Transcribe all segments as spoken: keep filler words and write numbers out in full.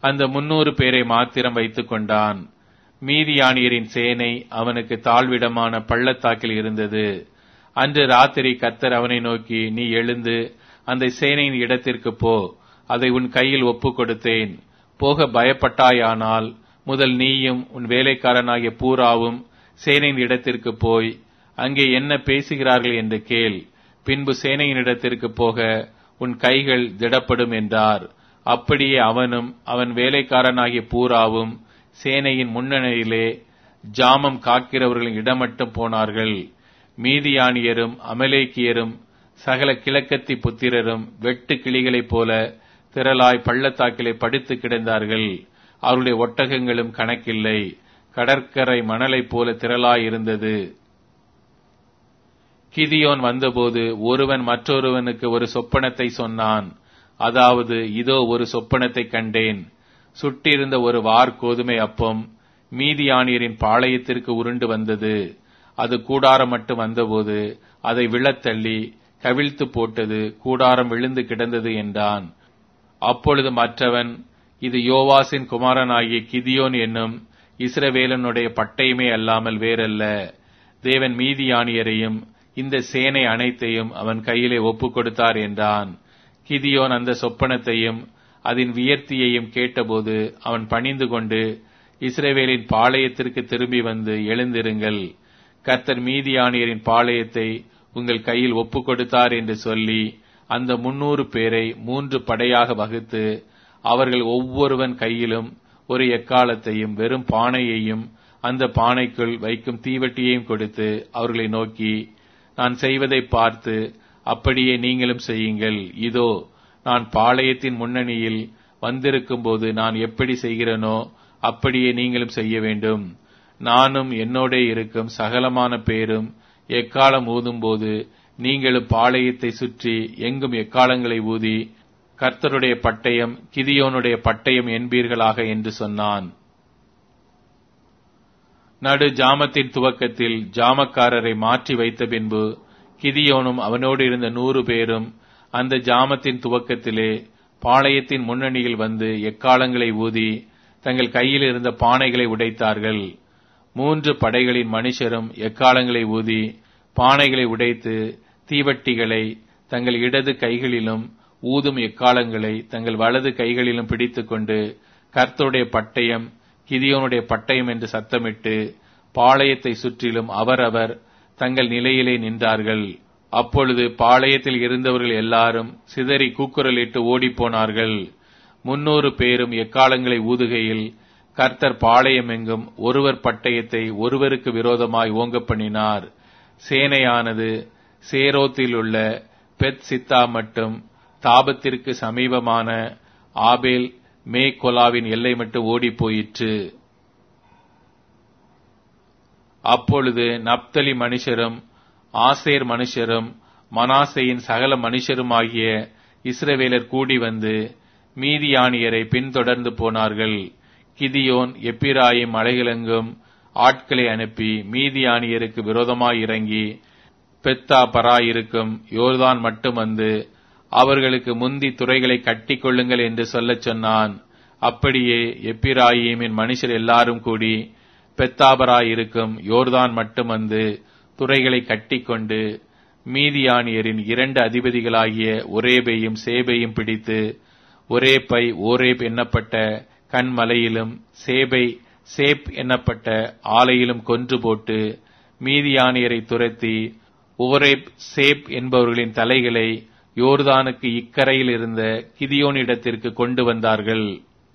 அந்த முன்னூறு பேரை மாத்திரம் வைத்துக் கொண்டான். மீதியானியரின் சேனை அவனுக்கு தாழ்விடமான பள்ளத்தாக்கில் இருந்தது. அன்று ராத்திரி கர்த்தர் அவனை நோக்கி, நீ எழுந்து அந்த சேனையின் இடத்திற்கு போ, அதை உன் கையில் ஒப்புக் கொடுத்தேன். போக பயப்பட்டாயானால் முதல் நீயும் உன் வேலைக்காரனாகிய பூராவும் சேனையின் இடத்திற்கு போய் அங்கே என்ன பேசுகிறார்கள் என்று கேள். பின்பு சேனையின் இடத்திற்கு போக உன் கைகள் திடப்படும் என்றார். அப்படியே அவனும் அவன் வேலைக்காரனாகிய பூராவும் சேனையின் முன்னணியிலே ஜாமம் காக்கிறவர்களின் இடமட்டும் போனார்கள். மீதியானியரும் அமலேக்கியரும் சகல கிழக்கத்தி புத்திரரும் வெட்டு கிளிகளைப் போல திரளாய் பள்ளத்தாக்கிலே படுத்து கிடந்தார்கள். அவருடைய ஒட்டகங்களும் கணக்கில்லை, கடற்கரை மணலைப் போல திரளாய் இருந்தது. கிதியோன் வந்தபோது ஒருவன் மற்றொருவனுக்கு ஒரு சொப்பனத்தை சொன்னான். அதாவது, இதோ ஒரு சொப்பனத்தை கண்டேன். சுட்டிருந்த ஒரு வார் கோதுமை அப்பம் மீதியானியரின் பாளையத்திற்கு உருண்டு வந்தது. அது கூடாரம் மட்டும் வந்தபோது அதை விழத்தள்ளி கவிழ்த்து போட்டது, கூடாரம் விழுந்து கிடந்தது என்றான். அப்பொழுது மற்றவன், இது யோவாசின் குமாரனாகிய கிதியோன் என்னும் இஸ்ரவேலனுடைய பட்டயமே அல்லாமல் வேறல்ல. தேவன் மீதியானியரையும் இந்த சேனை அனைத்தையும் அவன் கையிலே ஒப்புக் கொடுத்தார் என்றான். கிதியோன் அந்த சொப்பனத்தையும் அதன் வியர்த்தியையும் கேட்டபோது அவன் பணிந்து கொண்டு, இஸ்ரவேலின் பாளையத்திற்கு திரும்பி வந்து, எழுந்திருங்கள், கர்த்தர் மீதியானியரின் பாளையத்தை உங்கள் கையில் ஒப்புக் கொடுத்தார் என்று சொல்லி அந்த முன்னூறு பேரை மூன்று படையாக வகுத்து அவர்கள் ஒவ்வொருவன் கையிலும் ஒரு எக்காலத்தையும் வெறும் பானையையும் அந்த பானைக்குள் வைக்கும் தீவட்டியையும் கொடுத்து அவர்களை நோக்கி, நான் செய்வதை பார்த்து அப்படியே நீங்களும் செய்யுங்கள். இதோ, நான் பாளையத்தின் முன்னணியில் வந்திருக்கும் போது நான் எப்படி செய்கிறேனோ அப்படியே நீங்களும் செய்ய வேண்டும். நானும் என்னோட இருக்கும் சகலமான பேரும் எக்காலம் ஊதும் போது நீங்களும் பாளையத்தை சுற்றி எங்கும் எக்காலங்களை ஊதி கர்த்தருடைய பட்டயம் கிதியோனுடைய பட்டயம் என்பீர்களாக என்று சொன்னான். நடு ஜாமத்தின் துவக்கத்தில் ஜாமக்காரரை மாற்றி வைத்த பின்பு கிதியோனும் அவனோடு இருந்த நூறு பேரும் அந்த ஜாமத்தின் துவக்கத்திலே பாளையத்தின் முன்னணியில் வந்து எக்காலங்களை ஊதி தங்கள் கையில் இருந்த பானைகளை உடைத்தார்கள். மூன்று படைகளின் மனுஷரும் எக்காலங்களை ஊதி பானைகளை உடைத்து தீவட்டிகளை தங்கள் இடது கைகளிலும் ஊதும் எக்காலங்களை தங்கள் வலது கைகளிலும் பிடித்துக் கொண்டு கர்த்தருடைய பட்டயம் கிதியோனுடைய பட்டயம் என்று சத்தமிட்டு பாளையத்தை சுற்றிலும் அவரவர் தங்கள் நிலையிலே நின்றார்கள். அப்பொழுது பாளையத்தில் இருந்தவர்கள் எல்லாரும் சிதறி கூக்குரலிட்டு ஓடிப்போனார்கள். முன்னூறு பேரும் எக்காலங்களை ஊதுகையில் கர்த்தர் பாளையம் எங்கும் ஒருவர் பட்டயத்தை ஒருவருக்கு விரோதமாய் ஓங்க பண்ணினார். சேனையானது சேரோத்தில் உள்ள பெத் சித்தா மட்டும் தாபத்திற்கு சமீபமான ஆபேல் மேகொலாவின் எல்லை மட்டும் ஓடி போயிற்று. அப்பொழுது நப்தலி மனுஷரும் ஆசேர் மனுஷரும் மனாசேயின் சகல மனுஷருமாகிய இஸ்ரவேலர் கூடி வந்து மீதியானியரை பின்தொடர்ந்து போனார்கள். கிதியோன் எப்பிராயிம் மலைகளெங்கும் ஆட்களை அனுப்பி மீதியானியருக்கு விரோதமாய் இறங்கி பெத்தா பராயிருக்கும் யோர்தான் மட்டும் வந்து அவர்களுக்கு முந்தி துறைகளை கட்டிக் கொள்ளுங்கள் என்று சொல்லச் சொன்னான். அப்படியே எப்பிராயிமின் மனுஷர் எல்லாரும் கூடி பெத்தாபராயிருக்கும் யோர்தான் மட்டும் வந்து துறைகளை கட்டிக்கொண்டு மீதியானியரின் இரண்டு அதிபதிகளாகிய ஒரேபையும் சேபையும் பிடித்து ஒரேபை ஓரேப் என்னப்பட்ட கண்மலையிலும் சேபை சேப் என்னப்பட்ட ஆலையிலும் கொன்று போட்டு மீதியானியரை துரத்தி ஓரேப் சேப் என்பவர்களின் தலைகளை யோர்தானுக்கு இக்கரையில் இருந்த கிதியோனிடத்திற்கு கொண்டு வந்தார்கள்.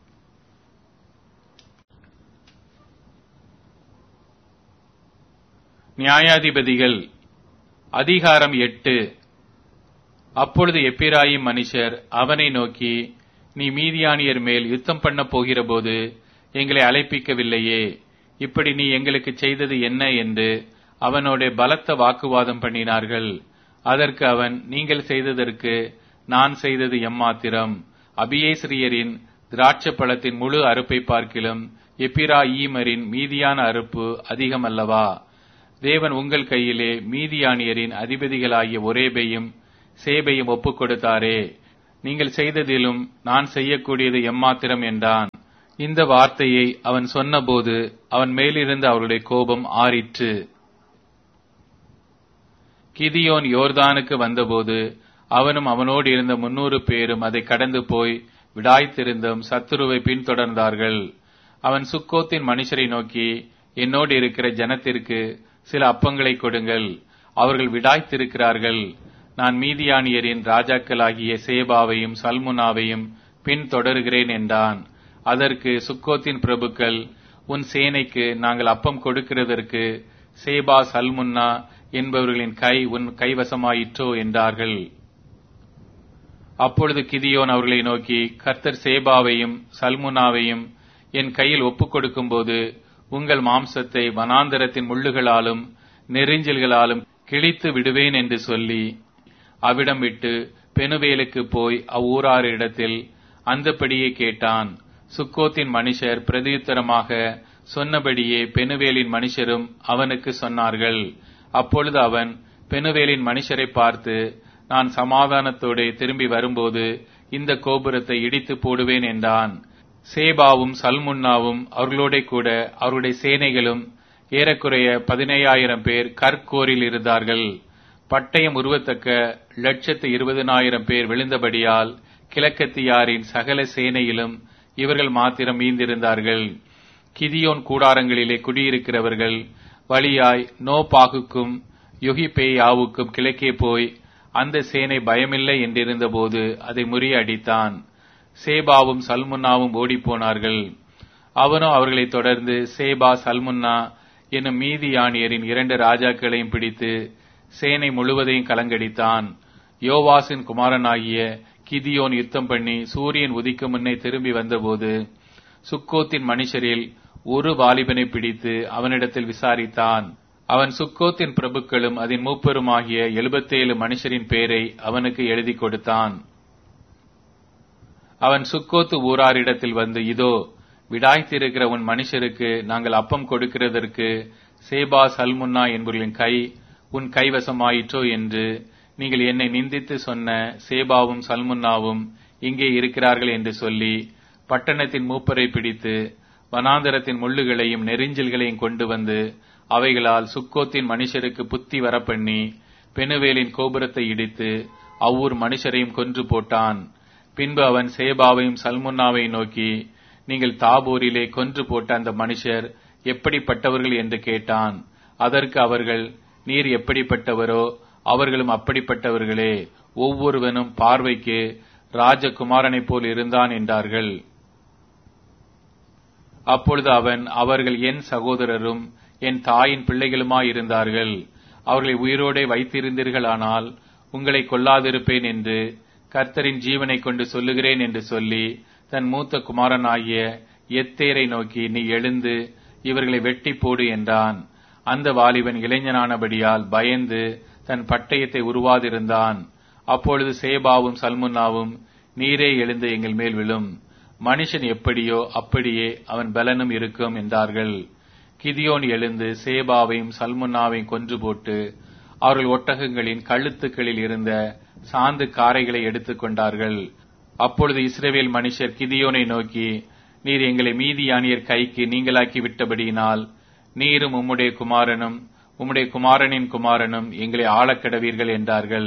நியாயாதிபதிகள் அதிகாரம் எட்டு. அப்பொழுது எப்பிராயிம் மனுஷர் அவனை நோக்கி, நீ மீதியானியர் மேல் யுத்தம் பண்ண போகிற போது எங்களை அழைப்பிக்கவில்லையே, இப்படி நீ எங்களுக்கு செய்தது என்ன என்று அவனோட பலத்த வாக்குவாதம் பண்ணினார்கள். அதற்கு அவன், நீங்கள் செய்ததற்கு நான் செய்தது எம்மாத்திரம்? அபியேஸ்ரியரின் திராட்சை பழத்தின் முழு அறுப்பை பார்க்கிலும் எப்பிராயீமரின் மீதியான அறுப்பு அதிகம் அல்லவா? தேவன் உங்கள் கையிலே மீதியானியரின் அதிபதிகளாகிய ஒரேபையும் சேபையும் ஒப்புக் கொடுத்தாரே, நீங்கள் செய்ததிலும் நான் செய்யக்கூடியது எம்மாத்திரம் என்றான். இந்த வார்த்தையை அவன் சொன்னபோது அவன் மேலிருந்து அவருடைய கோபம் ஆறிற்று. கிதியோன் யோர்தானுக்கு வந்தபோது அவனும் அவனோடு இருந்த முன்னூறு பேரும் அதை கடந்து போய் விடாய்த்திருந்தும் சத்துருவை பின்தொடர்ந்தார்கள். அவன் சுக்கோத்தின் மனுஷரை நோக்கி, என்னோடு இருக்கிற ஜனத்திற்கு சில அப்பங்களை கொடுங்கள், அவர்கள் விடாய்த்திருக்கிறார்கள். நான் மீதியானியரின் ராஜாக்களாகிய சேபாவையும் சல்முனாவையும் பின்தொடர்கிறேன் என்றான். அதற்கு சுக்கோத்தின் பிரபுக்கள், உன் சேனைக்கு நாங்கள் அப்பம் கொடுக்கிறதற்கு சேபா சல்முன்னா என்பவர்களின் கை உன் கைவசமாயிற்றோ என்றார்கள். அப்பொழுது கிதியோன் அவர்களை நோக்கி, கர்த்தர் சேபாவையும் சல்முனாவையும் என் கையில் ஒப்புக் கொடுக்கும் போது உங்கள் மாம்சத்தை வனாந்தரத்தின் முள்ளுகளாலும் நெறிஞ்சல்களாலும் கிழித்து விடுவேன் என்று சொல்லி அவ்விடம் விட்டு பெனுவேலுக்கு போய் அவ்வூரார் இடத்தில் அந்தபடியே கேட்டான். சுக்கோத்தின் மனுஷர் பிரதியுத்தரமாக சொன்னபடியே பெனுவேலின் மனுஷரும் அவனுக்கு சொன்னார்கள். அப்பொழுது அவன் பெனுவேலின் மனுஷரை பார்த்து, நான் சமாதானத்தோடு திரும்பி வரும்போது இந்த கோபுரத்தை இடித்து போடுவேன் என்றான். சேபாவும் சல்முன்னாவும் அவர்களோட கூட அவருடைய சேனைகளும் ஏறக்குறைய பதினேழாயிரம் பேர் கற்கோரில் இருந்தார்கள். பட்டயம் உருவத்தக்க லட்சத்து இருபதனாயிரம் பேர் விழுந்தபடியால் கிழக்கத்தியாரின் சகல சேனையிலும் இவர்கள் மாத்திரம் மீந்திருந்தார்கள். கிதியோன் கூடாரங்களிலே குடியிருக்கிறவர்கள் வழியாய் நோபாகுக்கும் யுகிபேயாவுக்கும் கிழக்கே போய் அந்த சேனை பயமில்லை என்றிருந்த போது அதை முறியடித்தான். சேபாவும் சல்முன்னாவும் ஓடிப்போனார்கள். அவனோ அவர்களை தொடர்ந்து சேபா சல்முன்னா என்னும் மீதியானியரின் இரண்டு ராஜாக்களையும் பிடித்து சேனை முழுவதையும் கலங்கடித்தான். யோவாசின் குமாரனாகிய கிதியோன் யுத்தம் பண்ணி சூரியன் உதிக்கும் முன்னே திரும்பி வந்தபோது சுக்கோத்தின் மனுஷரில் ஒரு வாலிபனை பிடித்து அவனிடத்தில் விசாரித்தான். அவன் சுக்கோத்தின் பிரபுக்களும் அதன் மூப்பருமாகிய எழுபத்தேழு மனுஷரின் பேரை அவனுக்கு எழுதி கொடுத்தான். அவன் சுக்கோத்து ஊராரிடத்தில் வந்து, இதோ விடாய்த்திருக்கிற உன் மனுஷருக்கு நாங்கள் அப்பம் கொடுக்கிறதற்கு சேபா சல்முன்னா என்பவர்களின் கை உன் கைவசமாயிற்றோ என்று நீங்கள் என்னை நிந்தித்து சொன்ன சேபாவும் சல்முன்னாவும் இங்கே இருக்கிறார்கள் என்று சொல்லி பட்டணத்தின் மூப்பரை பிடித்து வனாந்தரத்தின் முள்ளுகளையும் நெறிஞ்சல்களையும் கொண்டு வந்து அவைகளால் சுக்கோத்தின் மனுஷருக்கு புத்தி வரப்பண்ணி பெனுவேலின் கோபுரத்தை இடித்து அவ்வூர் மனுஷரையும் கொன்று போட்டான். பின்பு அவன் சேபாவையும் சல்முன்னாவை நோக்கி, நீங்கள் தாபோரிலே கொன்று போட்ட அந்த மனுஷர் எப்படிப்பட்டவர்கள் என்று கேட்டான். அதற்கு அவர்கள், நீர் எப்படிப்பட்டவரோ அவர்களும் அப்படிப்பட்டவர்களே, ஒவ்வொருவனும் பார்வைக்கு ராஜகுமாரனைப் போல் இருந்தான் என்றார்கள். அப்பொழுது அவன், அவர்கள் என் சகோதரரும் என் தாயின் பிள்ளைகளுமாயிருந்தார்கள். அவர்களை உயிரோடே வைத்திருந்தீர்களானால் உங்களை கொல்லாதிருப்பேன் என்று கர்த்தரின் ஜீவனை கொண்டு சொல்லுகிறேன் என்று சொல்லி தன் மூத்த குமாரனாகிய எத்தேரை நோக்கி, நீ எழுந்து இவர்களை வெட்டி போடு என்றான். அந்த வாலிபன் இளைஞனானபடியால் பயந்து தன் பட்டயத்தை உருவாதிருந்தான். அப்பொழுது சேபாவும் சல்முன்னாவும், நீரே எழுந்து எங்கள் மேல் விழும், மனுஷன் எப்படியோ அப்படியே அவன் பலனும் இருக்கும் என்றார்கள். கிதியோன் எழுந்து சேபாவையும் சல்முன்னாவையும் கொன்று போட்டு அவர்கள் ஒட்டகங்களின் கழுத்துக்களில் இருந்த சாந்து காரைகளை எடுத்துக் கொண்டார்கள். அப்பொழுது இஸ்ரவேல் மனுஷர் கிதியோனை நோக்கி, நீர் எங்களை மீதியானியர் கைக்கு நீங்களாக்கி விட்டபடியினால் நீரும் உம்முடைய குமாரனும் உம்முடைய குமாரனின் குமாரனும் எங்களை ஆளக்கடவீர்கள் என்றார்கள்.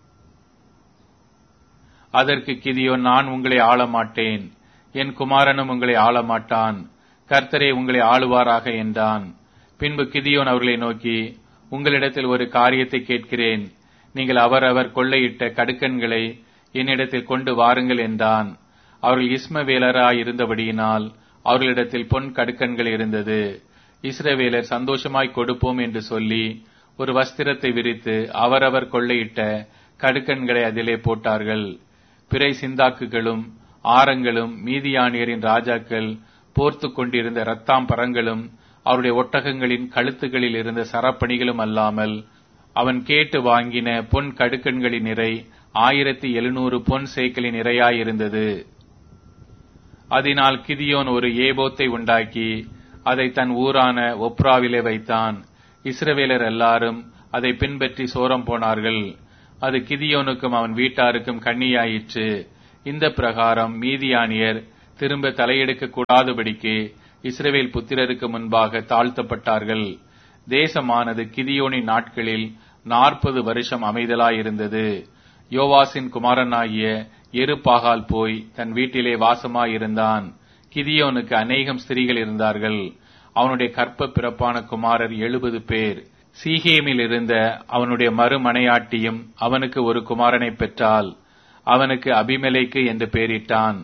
அதற்கு கிதியோன், நான் உங்களை ஆளமாட்டேன், என் குமாரனும் உங்களை ஆளமாட்டான், கர்த்தரே உங்களை ஆளுவாராக என்றான். பின்பு கிதியோன் அவர்களை நோக்கி, உங்களிடத்தில் ஒரு காரியத்தை கேட்கிறேன், நீங்கள் அவரவர் கொள்ளையிட்ட கடுக்கன்களை என்னிடத்தில் கொண்டு வாருங்கள் என்றான். அவர்கள் இஸ்மவேலராய் இருந்தபடியினால் அவர்களிடத்தில் பொன் கடுக்கன்கள் இருந்தது. இஸ்ரவேலர் சந்தோஷமாய் கொடுப்போம் என்று சொல்லி ஒரு வஸ்திரத்தை விரித்து அவரவர் கொள்ளையிட்ட கடுக்கன்களை அதிலே போட்டார்கள். பிறை சிந்தாக்குகளும் ஆரங்களும் மீதியானியரின் ராஜாக்கள் போர்த்து கொண்டிருந்த இரத்தாம்பரங்களும் அவருடைய ஒட்டகங்களின் கழுத்துகளில் இருந்த சரப்பணிகளும் அல்லாமல் அவன் கேட்டு வாங்கின பொன் கடுக்கன்களின் நிறை ஆயிரத்தி எழுநூறு பொன் சேக்கலின் நிறையாயிருந்தது. அதனால் கிதியோன் ஒரு ஏபோத்தை உண்டாக்கி அதை தன் ஊரான ஒப்ராவிலே வைத்தான். இஸ்ரவேலர் எல்லாரும் அதை பின்பற்றி சோரம் போனார்கள். அது கிதியோனுக்கும் அவன் வீட்டாருக்கும் கண்ணியாயிற்று. இந்த பிரகாரம் மீதியானியர் திரும்ப தலையெடுக்க கூடாதபடிக்கு இஸ்ரவேல் புத்திரருக்கு முன்பாக தாழ்த்தப்பட்டார்கள். தேசமானது கிதியோனின் நாட்களில் நாற்பது வருஷம் அமைதலாயிருந்தது. யோவாசின் குமாரனாகிய எருபாகால் போய் தன் வீட்டிலே வாசமாயிருந்தான். கிதியோனுக்கு அநேகம் ஸ்திரீகள் இருந்தார்கள். அவனுடைய கற்ப பிறப்பான குமாரர் எழுபது பேர். சீகேமில் இருந்த அவனுடைய மறுமனையாட்டியும் அவனுக்கு ஒரு குமாரனை பெற்றாள். அவனுக்கு அபிமெலேக்கு என்று பெயரிட்டான்.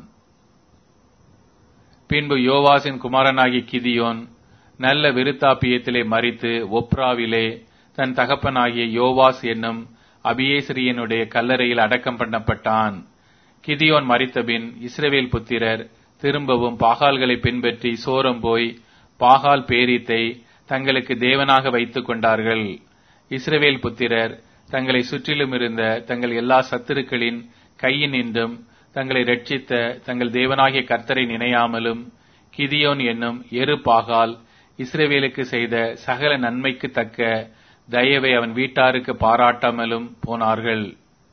பின்பு யோவாசின் குமாரனாகிய கிதியோன் நல்ல விருத்தாப்பியத்திலே மரித்து ஒப்ராவிலே தன் தகப்பனாகிய யோவாஸ் என்னும் அபியேசரியனுடைய கல்லறையில் அடக்கம் பண்ணப்பட்டான். கிதியோன் மரித்தபின் இஸ்ரவேல் புத்திரர் திரும்பவும் பாகால்களை பின்பற்றி சோரம் போய் பாகால் பேரீத்தை தங்களுக்கு தேவனாக வைத்துக் கொண்டார்கள். இஸ்ரவேல் புத்திரர் தங்களை சுற்றிலும் இருந்த தங்கள் எல்லா சத்துருக்களின் கையினின்றும் தங்களை ரட்சித்த தங்கள் தேவனாகிய கர்த்தரை நினையாமலும் கிதியோன் என்னும் எருபாகால் இஸ்ரவேலுக்கு செய்த சகல நன்மைக்கு தக்க தயவை அவன் வீட்டாருக்கு பாராட்டாமலும் போனார்கள்.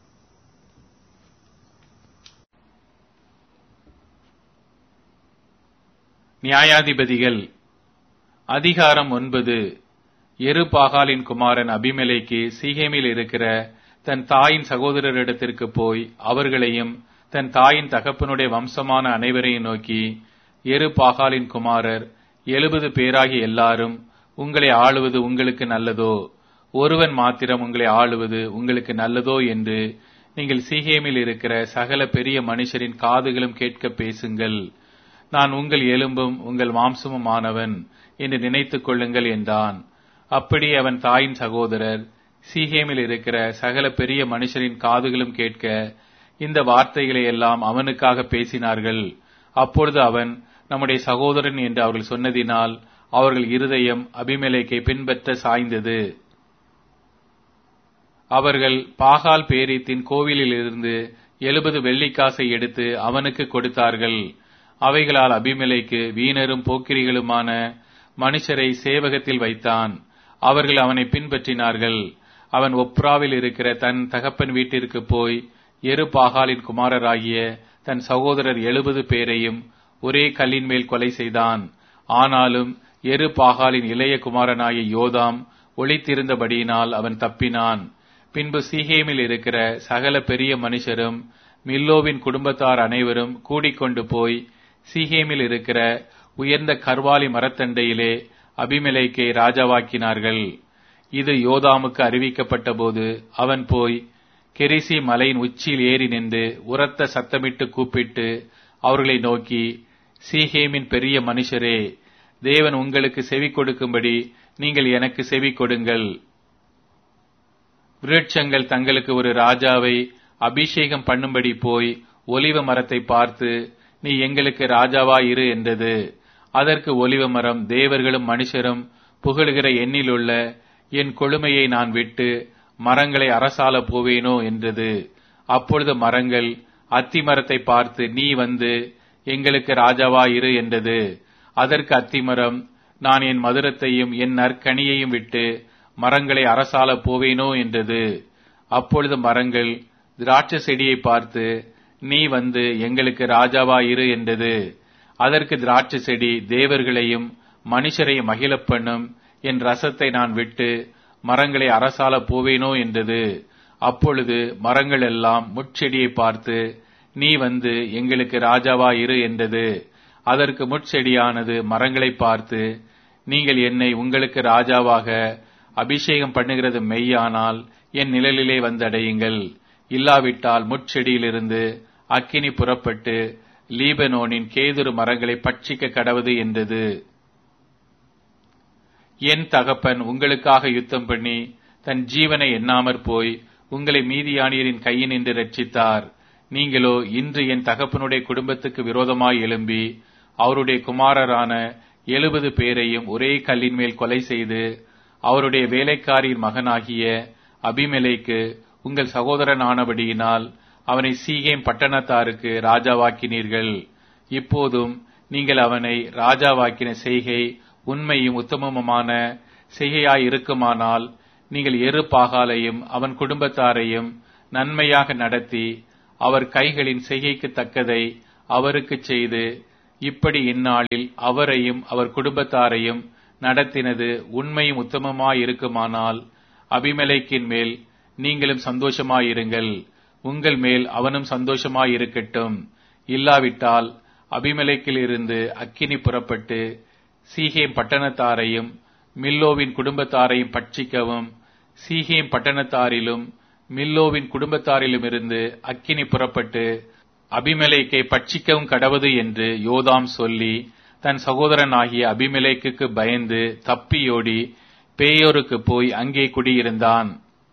நியாயாதிபதிகள் அதிகாரம் ஒன்பது. எருபாகாலின் குமாரன் அபிமெலேக்கு சீகேமில் இருக்கிற தன் தாயின் சகோதரரிடத்திற்கு போய் அவர்களையும் தன் தாயின் தகப்பனுடைய வம்சமான அனைவரையும் நோக்கி, எருபாகாலின் குமாரர் எழுபது பேராகி எல்லாரும் உங்களை ஆளுவது உங்களுக்கு நல்லதோ? ஒருவன் மாத்திரம் உங்களை ஆளுவது உங்களுக்கு நல்லதோ என்று நீங்கள் சீகேமில் இருக்கிற சகல பெரிய மனுஷரின் காதுகளும் கேட்க பேசுங்கள். நான் உங்கள் எலும்பும் உங்கள் மாம்சமும் ஆனவன் என்று நினைத்துக் கொள்ளுங்கள் என்றான். அப்படி அவன் தாயின் சகோதரர் சீகேமில் இருக்கிற சகல பெரிய மனுஷரின் காதுகளும் கேட்க இந்த வார்த்தைகளை எல்லாம் அவனுக்காக பேசினார்கள். அப்பொழுது அவன் நம்முடைய சகோதரன் என்று அவர்கள் சொன்னதினால் அவர்கள் இருதயம் அபிமெலேக்கை பின்பற்ற சாய்ந்தது. அவர்கள் பாகால் பேரீத்தின் கோவிலில் இருந்து எழுபது வெள்ளிக்காசை எடுத்து அவனுக்கு கொடுத்தார்கள். அவைகளால் அபிமெலேக்கு வீணரும் போக்கிரிகளுமான மனுஷரை சேவகத்தில் வைத்தான். அவர்கள் அவனை பின்பற்றினார்கள். அவன் ஒப்ராவில் இருக்கிற தன் தகப்பன் வீட்டிற்கு போய் எருபாகாலின் குமாரராகிய தன் சகோதரர் எழுபது பேரையும் ஒரே கல்லின் மேல் கொலை செய்தான். ஆனாலும் எருபாகாலின் இளைய குமாரனாகிய யோதாம் ஒளித்திருந்தபடியினால் அவன் தப்பினான். பின்பு சீகேமில் இருக்கிற சகல பெரிய மனுஷரும் மில்லோவின் குடும்பத்தார் அனைவரும் கூடிக்கொண்டு போய் சீகேமில் இருக்கிற உயர்ந்த கர்வாலி மரத்தண்டையிலே அபிமெலேக்கை ராஜாவாக்கினார்கள். இது யோதாமுக்கு அறிவிக்கப்பட்ட போது அவன் போய் கெரிசி மலையின் உச்சியில் ஏறி நின்று உரத்த சத்தமிட்டு கூப்பிட்டு அவர்களை நோக்கி, சீகேமின் பெரிய மனுஷரே, தேவன் உங்களுக்கு செவி கொடுக்கும்படி நீங்கள் எனக்கு செவி கொடுங்கள். விருட்சங்கள் தங்களுக்கு ஒரு ராஜாவை அபிஷேகம் பண்ணும்படி போய் ஒலிவ மரத்தை பார்த்து, நீ எங்களுக்கு ராஜாவா இரு என்றது. அதற்கு ஒலிவ மரம், தேவர்களும் மனுஷரும் புகழுகிற எண்ணிலுள்ள என் கொழுமையை நான் விட்டு மரங்களை அரசால போவேனோ என்றது. அப்பொழுது மரங்கள் அத்தி மரத்தை பார்த்து, நீ வந்து எங்களுக்கு ராஜாவா இரு என்றது. அதற்கு அத்திமரம், நான் என் மதுரத்தையும் என் நற்கனியையும் விட்டு மரங்களை அரசால போவேனோ என்றது. அப்பொழுது மரங்கள் திராட்சை செடியை பார்த்து, நீ வந்து எங்களுக்கு ராஜாவா இரு என்றது. அதற்கு திராட்சை செடி, தேவர்களையும் மனுஷரையும் மகிழப் பண்ணும் என் ரசத்தை நான் விட்டு மரங்களை அரசால போவேனோ என்றது. அப்பொழுது மரங்கள் எல்லாம் முட்செடியை பார்த்து, நீ வந்து எங்களுக்கு ராஜாவா இரு என்றது. அதற்கு முட்செடியானது மரங்களை பார்த்து, நீங்கள் என்னை உங்களுக்கு ராஜாவாக அபிஷேகம் பண்ணுகிறது மெய்யானால் என் நிழலிலே வந்தடையுங்கள். இல்லாவிட்டால் முட்செடியிலிருந்து அக்கினி புறப்பட்டு லீபனோனின் கேதுரு மரங்களை பட்சிக்க கடவது என்றது. என் தகப்பன் உங்களுக்காக யுத்தம் பண்ணி தன் ஜீவனை எண்ணாமற் போய் உங்களை மீதியானியரின் கையினின்று ரட்சித்தார். நீங்களோ இன்று என் தகப்பனுடைய குடும்பத்துக்கு விரோதமாய் எழும்பி அவருடைய குமாரரான எழுபது பேரையும் ஒரே கல்லின் மேல் கொலை செய்து அவருடைய வேலைக்காரியின் மகனாகிய அபிமெலேக்கு உங்கள் சகோதரனானபடியினால் அவனை சீகேம் பட்டணத்தாருக்கு ராஜாவாக்கினீர்கள். இப்போதும் நீங்கள் அவனை ராஜாவாக்கின செய்கை உண்மையும் உத்தமமுமான செய்கையாய் இருக்குமானால் நீங்கள் எருபாகாலையும் அவன் குடும்பத்தாரையும் நன்மையாக நடத்தி அவர் கைகளின் செய்கைக்கு தக்கதை அவருக்கு செய்து இப்படி இந்நாளில் அவரையும் அவர் குடும்பத்தாரையும் நடத்தினது உண்மையும் உத்தமமாயிருக்குமானால் அபிமெலேக்கின் மேல் நீங்களும் சந்தோஷமாயிருங்கள், உங்கள் மேல் அவனும் சந்தோஷமாயிருக்கட்டும். இல்லாவிட்டால் அபிமெலேக்கில் இருந்து அக்கினி புறப்பட்டு சீகேம் பட்டணத்தாரையும் மில்லோவின் குடும்பத்தாரையும் பட்சிக்கவும், சீகேம் பட்டணத்தாரிலும் மில்லோவின் குடும்பத்தாரிலும் இருந்து அக்கினி புறப்பட்டு அபிமெலேக்கை பட்சிக்கவும் கடவது என்று யோதாம் சொல்லி தன் சகோதரனாகிய அபிமெலேக்குக்கு பயந்து தப்பியோடி பேயோருக்கு போய் அங்கே குடியிருந்தான்.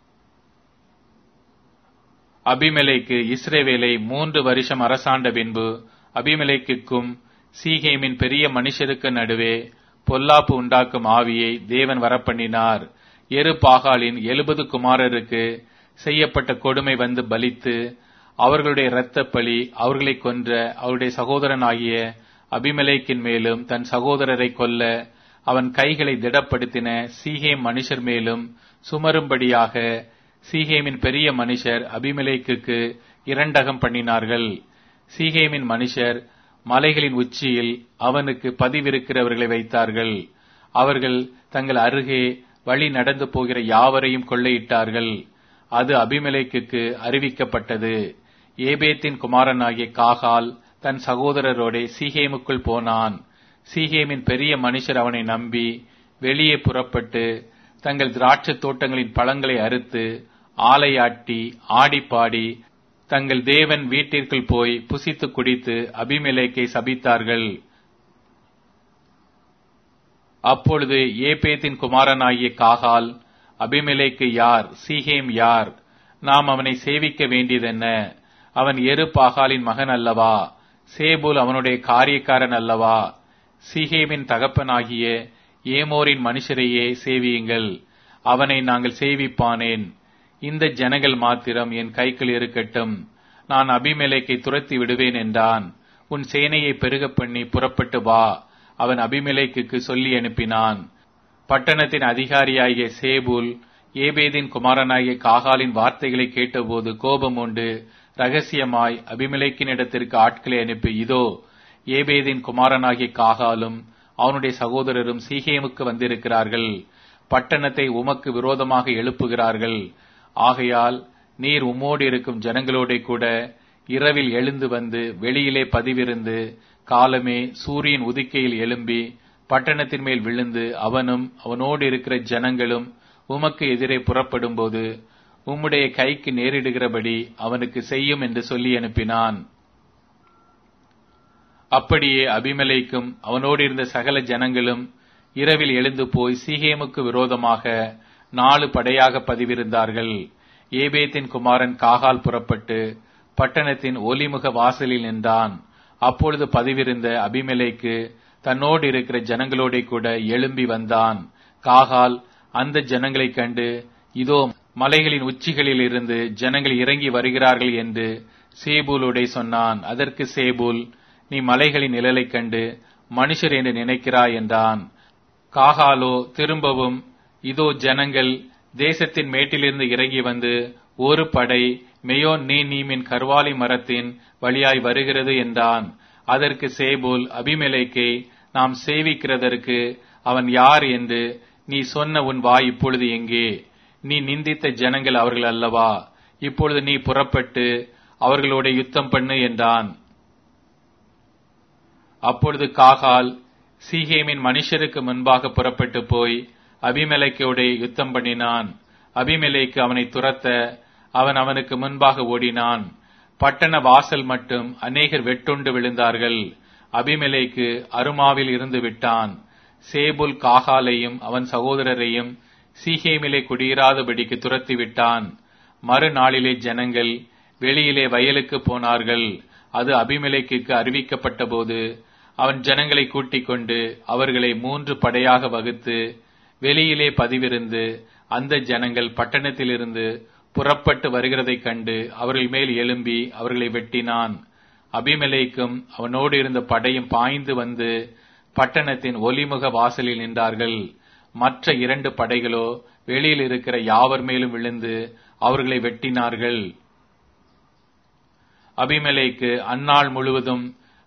அபிமெலேக்கு இஸ்ரவேலை மூன்று வருஷம் அரசாண்ட பின்பு அபிமெலேக்குக்கும் சீகேமின் பெரிய மனுஷருக்கு நடுவே பொல்லாப்பு உண்டாக்கும் ஆவியை தேவன் வரப்பண்ணினார். எரு பாகாலின் எழுபது குமாரருக்கு செய்யப்பட்ட கொடுமை வந்து பலித்து அவர்களுடைய இரத்த பலி அவர்களை கொன்ற அவருடைய சகோதரனாகிய அபிமெலேக்கின் மேலும் தன் சகோதரரை கொல்ல அவன் கைகளை திடப்படுத்தின சீகேம் மனுஷர் மேலும் சுமரும்படியாக சீகேமின் பெரிய மனுஷர் அபிமெலேக்குக்கு இரண்டகம் பண்ணினார்கள். சீகேமின் மனுஷர் மலைகளின் உச்சியில் அவனுக்கு பதிவிருக்கிறவர்களை வைத்தார்கள். அவர்கள் தங்கள் அருகே வழி நடந்து போகிற யாவரையும் கொள்ளையிட்டார்கள். அது அபிமெலேக்குக்கு அறிவிக்கப்பட்டது. ஏபேத்தின் குமாரனாகிய காகால் தன் சகோதரரோட சீகேமுக்குள் போனான். சீகேமின் பெரிய மனுஷர் அவனை நம்பி வெளியே புறப்பட்டு தங்கள் திராட்சை தோட்டங்களின் பழங்களை அறுத்து ஆலையாட்டி ஆடிப்பாடி தங்கள் தேவன் வீட்டிற்குள் போய் புசித்து குடித்து அபிமெலேக்கை சபித்தார்கள். அப்பொழுது ஏபேத்தின் குமாரனாகிய காகால், அபிமெலேக்கு யார், சீகேம் யார், நாம் அவனை சேவிக்க வேண்டியதென்ன? அவன் எரு பாகாலின் மகன் அல்லவா? சேபூல் அவனுடைய காரியக்காரன் அல்லவா? சீகேமின் தகப்பனாகிய ஏமோரின் மனுஷரையே சேவியுங்கள், அவனை நாங்கள் சேவிப்பானேன். இந்த ஜனங்கள் மாத்திரம் என் கைக்குள் இருக்கட்டும், நான் அபிமெலேக்கை துரத்தி விடுவேன் என்றான். உன் சேனையை பெருக பண்ணி புறப்பட்டு வா, அவன் அபிமெலேக்குக்கு சொல்லி அனுப்பினான். பட்டணத்தின் அதிகாரியாகிய சேபூல் ஏபேதின் குமாரனாகிய காகாலின் வார்த்தைகளை கேட்டபோது கோபம் உண்டு ரகசியமாய் அபிமெலேக்கினிடத்திற்கு ஆட்களை அனுப்பி, இதோ ஏபேதின் குமாரனாகிய காகாலும் அவனுடைய சகோதரரும் சீகேமுக்கு வந்திருக்கிறார்கள், பட்டணத்தை உமக்கு விரோதமாக எழுப்புகிறார்கள். ஆகையால் நீர் உம்மோடு இருக்கும் ஜனங்களோட கூட இரவில் எழுந்து வந்து வெளியிலே பதிவிருந்து காலமே சூரியன் உதிக்கையில் எழும்பி பட்டணத்தின் மேல் விழுந்து அவனும் அவனோடு இருக்கிற ஜனங்களும் உமக்கு எதிரே புறப்படும் போது உம்முடைய கைக்கு நேரிடுகிறபடி அவனுக்கு செய்யும் என்று சொல்லி அனுப்பினான். அப்படியே அபிமெலேக்கும் அவனோடு இருந்த சகல ஜனங்களும் இரவில் எழுந்து போய் சீகேமுக்கு விரோதமாக நாலு படையாக பதிவிருந்தார்கள். ஏபேத்தின் குமாரன் காகால் புறப்பட்டு பட்டணத்தின் ஒலிமுக வாசலில் நின்றான். அப்பொழுது பதிவிருந்த அபிமெலேக்கு தன்னோடு இருக்கிற ஜனங்களோட கூட எழும்பி வந்தான். காகால் அந்த ஜனங்களைக் கண்டு, இதோ மலைகளின் உச்சிகளில் இருந்து ஜனங்கள் இறங்கி வருகிறார்கள் என்று சேபூலோடே சொன்னான். அதற்கு சேபூல், நீ மலைகளின் நிழலைக் கண்டு மனுஷர் என்று நினைக்கிறாய் என்றான். காகாலோ திரும்பவும், இதோ ஜனங்கள் தேசத்தின் மேட்டிலிருந்து இறங்கி வந்து ஒரு படை மெயோன் நீ நீமின் கர்வாலி மரத்தின் வழியாய் வருகிறது என்றான். அதற்கு சேபூல், அபிமெலேக்கை நாம் சேவிக்கிறதற்கு அவன் யார் என்று நீ சொன்ன உன் வாய் இப்பொழுது எங்கே? நீ நிந்தித்த ஜனங்கள் அவர்கள் அல்லவா? இப்பொழுது நீ புறப்பட்டு அவர்களோட யுத்தம் பண்ணு என்றான். அப்பொழுது காகால் சீகேமின் மனுஷருக்கு முன்பாக புறப்பட்டு போய் அபிமெலேக்கோட யுத்தம் பண்ணினான். அபிமெலேக்கு அவனை துரத்த அவன் அவனுக்கு முன்பாக ஓடினான். பட்டண வாசல் மட்டும் அநேகர் வெட்டுண்டு விழுந்தார்கள். அபிமெலேக்கு அருமாவில் இருந்து விட்டான். சேபுல் காகாலையும் அவன் சகோதரரையும் சீகேமிலே குடியிராதபடிக்கு துரத்தி விட்டான். மறுநாளிலே ஜனங்கள் வெளியிலே வயலுக்கு போனார்கள். அது அபிமெலேக்குக்கு அறிவிக்கப்பட்ட போது அவன் ஜனங்களை கூட்டிக் கொண்டு அவர்களை மூன்று படையாக வகுத்து வெளியிலே பதிவிருந்து அந்த ஜனங்கள் பட்டணத்திலிருந்து புறப்பட்டு வருகிறதைக் கண்டு அவர்கள் மேல் எழும்பி அவர்களை வெட்டினான். அபிமெலேக்கும் அவனோடு இருந்த படையும் பாய்ந்து வந்து பட்டணத்தின் ஒலிமுக வாசலில் நின்றார்கள். மற்ற இரண்டு படைகளோ வெளியில் இருக்கிற யாவர் மேலும் விழுந்து அவர்களை வெட்டினார்கள். அபிமெலேக்கு அந்நாள் முழுவதும்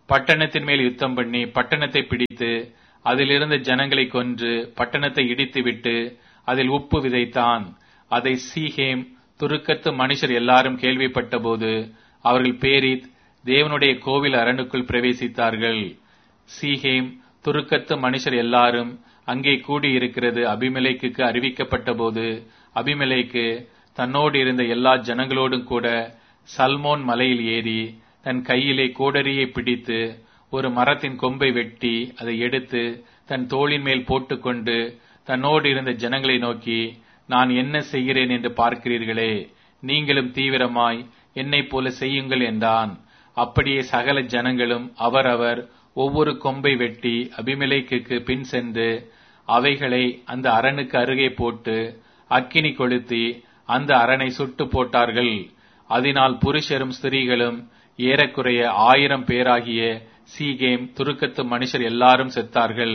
பட்டணத்தின் மேல் யுத்தம் பண்ணி பட்டணத்தை பிடித்து அதிலிருந்த ஜனங்களை கொன்று பட்டணத்தை இடித்துவிட்டு அதில் உப்பு விதைத்தான். அதை சீகேம் துருக்கத்து மனுஷர் எல்லாரும் கேள்விப்பட்டபோது அவர்கள் பேரித் தேவனுடைய கோவில் அரணுக்குள் பிரவேசித்தார்கள். சீகேம் துருக்கத்து மனுஷர் எல்லாரும் அங்கே கூடியிருக்கிறது அபிமெலேக்குக்கு அறிவிக்கப்பட்ட போது அபிமெலேக்கு தன்னோடு இருந்த எல்லா ஜனங்களோடும் கூட சல்மோன் மலையில் ஏறி தன் கையிலே கோடரியை பிடித்து ஒரு மரத்தின் கொம்பை வெட்டி அதை எடுத்து தன் தோளின் மேல் போட்டுக்கொண்டு தன்னோடு இருந்த ஜனங்களை நோக்கி, நான் என்ன செய்கிறேன் என்று பார்க்கிறீர்களே, நீங்களும் தீவிரமாய் என்னைப் போல செய்யுங்கள் என்றான். அப்படியே சகல ஜனங்களும் அவரவர் ஒவ்வொரு கொம்பை வெட்டி அபிமெலேக்குக்கு பின் சென்று அவைகளை அந்த அரணுக்கு அருகே போட்டு அக்கினி கொளுத்தி அந்த அரணை சுட்டு போட்டார்கள். அதனால் புருஷரும் ஸ்திரீகளும் ஏறக்குறைய ஆயிரம் பேராகிய சீகேம் துருக்கத்து மனுஷர் எல்லாரும் செத்தார்கள்.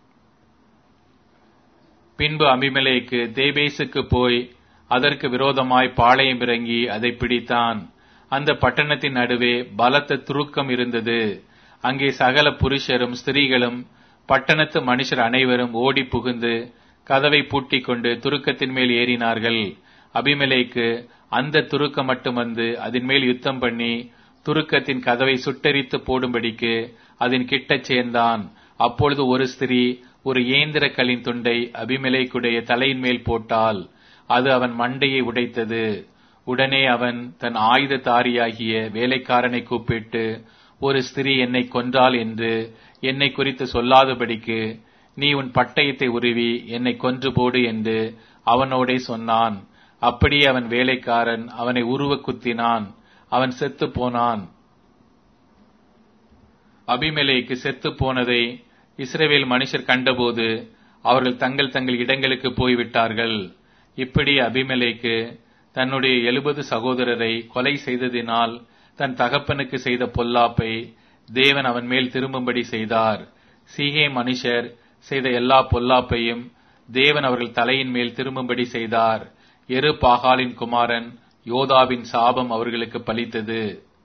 பின்பு அபிமெலேக்கு தேபேசுக்கு போய் அதற்கு விரோதமாய் பாளையம் இறங்கி அதை பிடித்தான். அந்த பட்டணத்தின் நடுவே பலத்த துருக்கம் இருந்தது. அங்கே சகல புருஷரும் ஸ்திரீகளும் பட்டணத்து மனுஷர் அனைவரும் ஓடி புகுந்து கதவை பூட்டிக் கொண்டு துருக்கத்தின் மேல் ஏறினார்கள். அபிமெலேக்கு அந்த துருக்கம் மட்டும் வந்து அதன் மேல் யுத்தம் பண்ணி துருக்கத்தின் கதவை சுட்டெரித்து போடும்படிக்கு அதன் கிட்டச் சேர்ந்தான். அப்பொழுது ஒரு ஸ்திரீ ஒரு ஏந்திர கல்லின் துண்டை அபிமெலேக்குடைய தலையின் மேல் போட்டால் அது அவன் மண்டையை உடைத்தது. உடனே அவன் தன் ஆயுததாரியாகிய வேலைக்காரனை கூப்பிட்டு, ஒரு ஸ்திரீ என்னை கொன்றாள் என்று என்னை குறித்து சொல்லாதபடிக்கு நீ உன் பட்டயத்தை உருவி என்னை கொன்று போடு என்று அவனோடே சொன்னான். அப்படியே அவன் வேலைக்காரன் அவனை உருவ குத்தினான். அவன் செத்து போனான். அபிமெலேக்கு செத்து போனதை இஸ்ரவேல் மனுஷர் கண்டபோது அவர்கள் தங்கள் தங்கள் இடங்களுக்கு போய்விட்டார்கள். இப்படி அபிமெலேக்கு தன்னுடைய எழுபது சகோதரரை கொலை செய்ததினால் தன் தகப்பனுக்கு செய்த பொல்லாப்பை தேவன் அவன் மேல் திரும்பும்படி செய்தார். சீகே மனுஷர் செய்த எல்லா பொல்லாப்பையும் தேவன் அவர்கள் தலையின் மேல் திரும்பும்படி செய்தார். எரு பாகாலின் குமாரன் யோதாவின் சாபம் அவர்களுக்கு பலித்தது.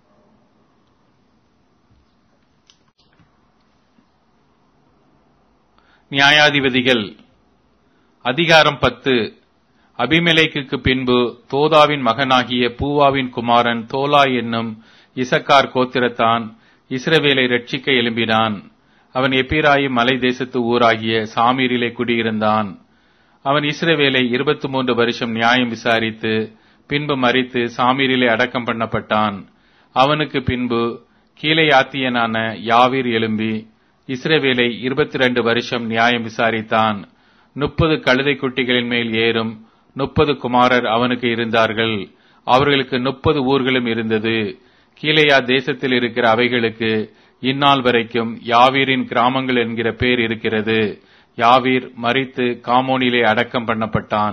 நியாயாதிபதிகள் அதிகாரம் பத்து. அபிமெலேக்குக்கு பின்பு தோதாவின் மகனாகிய பூவாவின் குமாரன் தோலா என்னும் இசக்கார் கோத்திரத்தான் இஸ்ரவேலை ரட்சிக்க எழும்பினான். அவன் எப்பிராயிம் மலை தேசத்து ஊராகிய சாமீரிலே குடியிருந்தான். அவன் இஸ்ரவேலை இருபத்தி மூன்று வருஷம் நியாயம் விசாரித்து பின்பு மரித்து சாமீரிலே அடக்கம் பண்ணப்பட்டான். அவனுக்கு பின்பு கீலேயாத்தியனான யாவீர் எழும்பி இஸ்ரவேலை இருபத்தி இரண்டு வருஷம் நியாயம் விசாரித்தான். முப்பது கழுதை குட்டிகளின் மேல் ஏறும் முப்பது குமாரர் அவனுக்கு இருந்தார்கள். அவர்களுக்கு முப்பது ஊர்களும் இருந்தது. கீலேயா தேசத்தில் இருக்கிற அவைகளுக்கு இந்நாள் வரைக்கும் யாவீரின் கிராமங்கள் என்கிற பேர் இருக்கிறது. யாவீர் மரித்து காமோனிலே அடக்கம் பண்ணப்பட்டான்.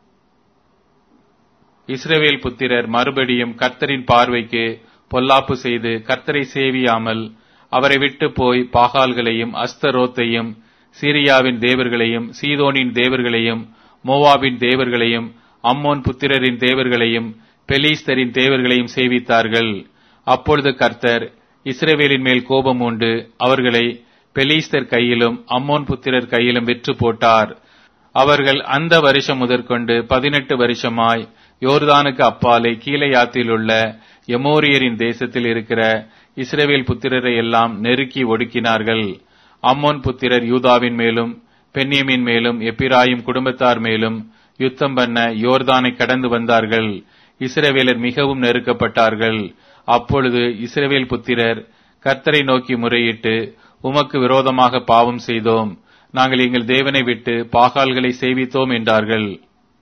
இஸ்ரவேல் புத்திரர் மறுபடியும் கர்த்தரின் பார்வைக்கு பொல்லாப்பு செய்து கர்த்தரை சேவியாமல் அவரை விட்டு போய் பாகால்களையும் அஸ்தரோத்தையும் சீரியாவின் தேவர்களையும் சீதோனின் தேவர்களையும் மோவாபின் தேவர்களையும் அம்மோன் புத்திரரின் தேவர்களையும் பெலிஸ்தரின் தேவர்களையும் சேவித்தார்கள். அப்பொழுது கர்த்தர் இஸ்ரவேலின் மேல் கோபம் உண்டு அவர்களை பெலிஸ்தர் கையிலும் அம்மோன் புத்திரர் கையிலும் விற்று போட்டார். அவர்கள் அந்த வருஷம் முதற்கொண்டு பதினெட்டு வருஷமாய் யோர்தானுக்கு அப்பாலே கீலேயாத்தில் உள்ள எமோரியரின் தேசத்தில் இருக்கிற இஸ்ரவேல் புத்திரரை எல்லாம் நெருக்கி ஒடுக்கினார்கள். அம்மோன் புத்திரர் யூதாவின் மேலும் பென்யமின் மேலும் எப்பிராயிம் குடும்பத்தார் மேலும் யுத்தம் பண்ண யோர்தானை கடந்து வந்தார்கள். இஸ்ரவேலர் மிகவும் நெருக்கப்பட்டார்கள். அப்பொழுது இஸ்ரவேல் புத்திரர் கர்த்தரை நோக்கி முறையிட்டு, உமக்கு விரோதமாக பாவம் செய்தோம், நாங்கள் எங்கள் தேவனை விட்டு பாகால்களை சேவித்தோம் என்றார்கள்.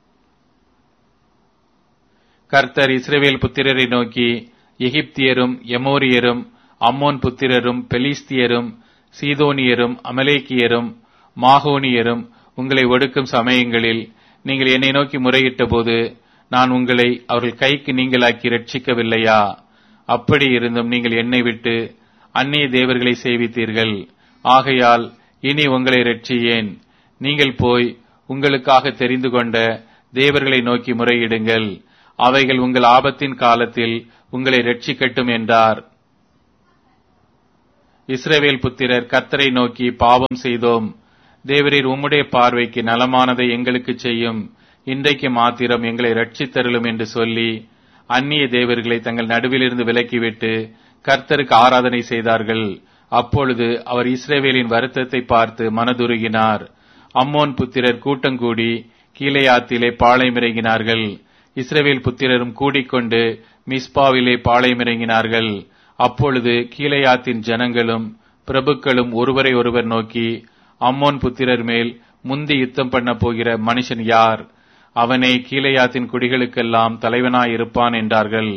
கர்த்தர் இஸ்ரவேல் புத்திரரை நோக்கி, எகிப்தியரும் எமோரியரும் அம்மோன் புத்திரரும் பெலிஸ்தியரும் சீதோனியரும் அமலேக்கியரும் மாகோனியரும் உங்களை ஒடுக்கும் சமயங்களில் நீங்கள் என்னை நோக்கி முறையிட்ட போது நான் உங்களை அவர்கள் கைக்கு நீங்களாக்கி ரட்சிக்கவில்லையா? அப்படி இருந்தும் நீங்கள் என்னை விட்டு அந்நிய தேவர்களை சேவித்தீர்கள். ஆகையால் இனி உங்களை ரட்சியேன். நீங்கள் போய் உங்களுக்காக தெரிந்து கொண்ட தேவர்களை நோக்கி முறையிடுங்கள். அவைகள் உங்கள் ஆபத்தின் காலத்தில் உங்களை ரட்சிக்கட்டும் என்றார். இஸ்ரவேல் புத்திரர் கர்த்தரை நோக்கி பாவம் செய்தோம். தேவரீர் உம்முடைய பார்வைக்கு நலமானதை எங்களுக்கு செய்யும், இன்றைக்கு மாத்திரம் எங்களை ரட்சித்தருளும் என்று சொல்லி அந்நிய தேவர்களை தங்கள் நடுவிலிருந்து விலக்கிவிட்டு கர்த்தருக்கு ஆராதனை செய்தார்கள். அப்பொழுது அவர் இஸ்ரவேலின் வருத்தத்தை பார்த்து மனதுருகினார். அம்மோன் புத்திரர் கூட்டங்கூடி கீலேயாத்திலே பாளையமிறங்கினார்கள். இஸ்ரவேல் புத்திரரும் கூடிக்கொண்டு மிஸ்பாவிலே பாளையமிறங்கினார்கள். அப்பொழுது கீலேயாத்தின் ஜனங்களும் பிரபுக்களும் ஒருவரை ஒருவர் நோக்கி, அம்மோன் புத்திரர் மேல் முந்தி யுத்தம் பண்ண போகிற மனுஷன் யார்? அவனே கீலேயாத்தின் குடிகளுக்கெல்லாம் தலைவனாயிருப்பான் என்றார்கள்.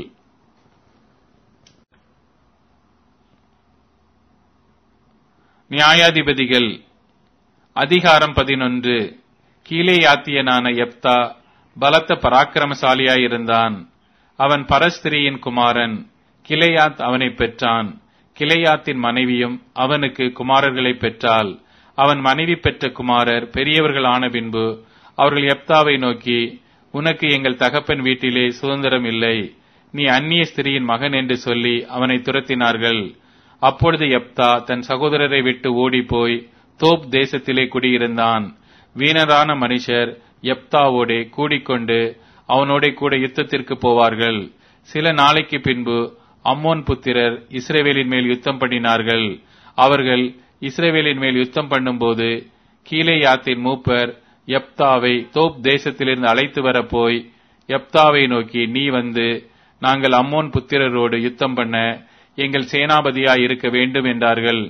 நியாயாதிபதிகள் அதிகாரம் பதினொன்று. கீலேயாத்தியனான யெப்தா பலத்த பராக்கிரமசாலியாயிருந்தான். அவன் பரஸ்திரியின் குமாரன். கிலேயாத் அவனை பெற்றான். கிலேயாத்தின் மனைவியும் அவனுக்கு குமாரர்களை பெற்றாள். அவன் மனைவி பெற்ற குமாரர் பெரியவர்கள் ஆன பின்பு அவர்கள் யெப்தாவை நோக்கி, உனக்கு எங்கள் தகப்பன் வீட்டிலே சுதந்திரம் இல்லை, நீ அந்நிய ஸ்திரியின் மகன் என்று சொல்லி அவனை துரத்தினார்கள். அப்பொழுது யெப்தா தன் சகோதரரை விட்டு ஓடிப்போய் தோப் தேசத்திலே குடியிருந்தான். வீணரான மனுஷர் யெப்தாவோடே கூடிக்கொண்டு அவனோட கூட யுத்தத்திற்கு போவார்கள். சில நாளைக்கு பின்பு அம்மோன் புத்திரர் இஸ்ரவேலின் மேல் யுத்தம் பண்ணினார்கள். அவர்கள் இஸ்ரவேலின் மேல் யுத்தம் பண்ணும்போது கீலேயாத்தின் மூப்பர் யெப்தாவை தோப் தேசத்திலிருந்து அழைத்து வர போய் யெப்தாவை நோக்கி, நீ வந்து நாங்கள் அம்மோன் புத்திரரோடு யுத்தம் பண்ண எங்கள் சேனாபதியாய் இருக்க வேண்டும் என்றார்கள்.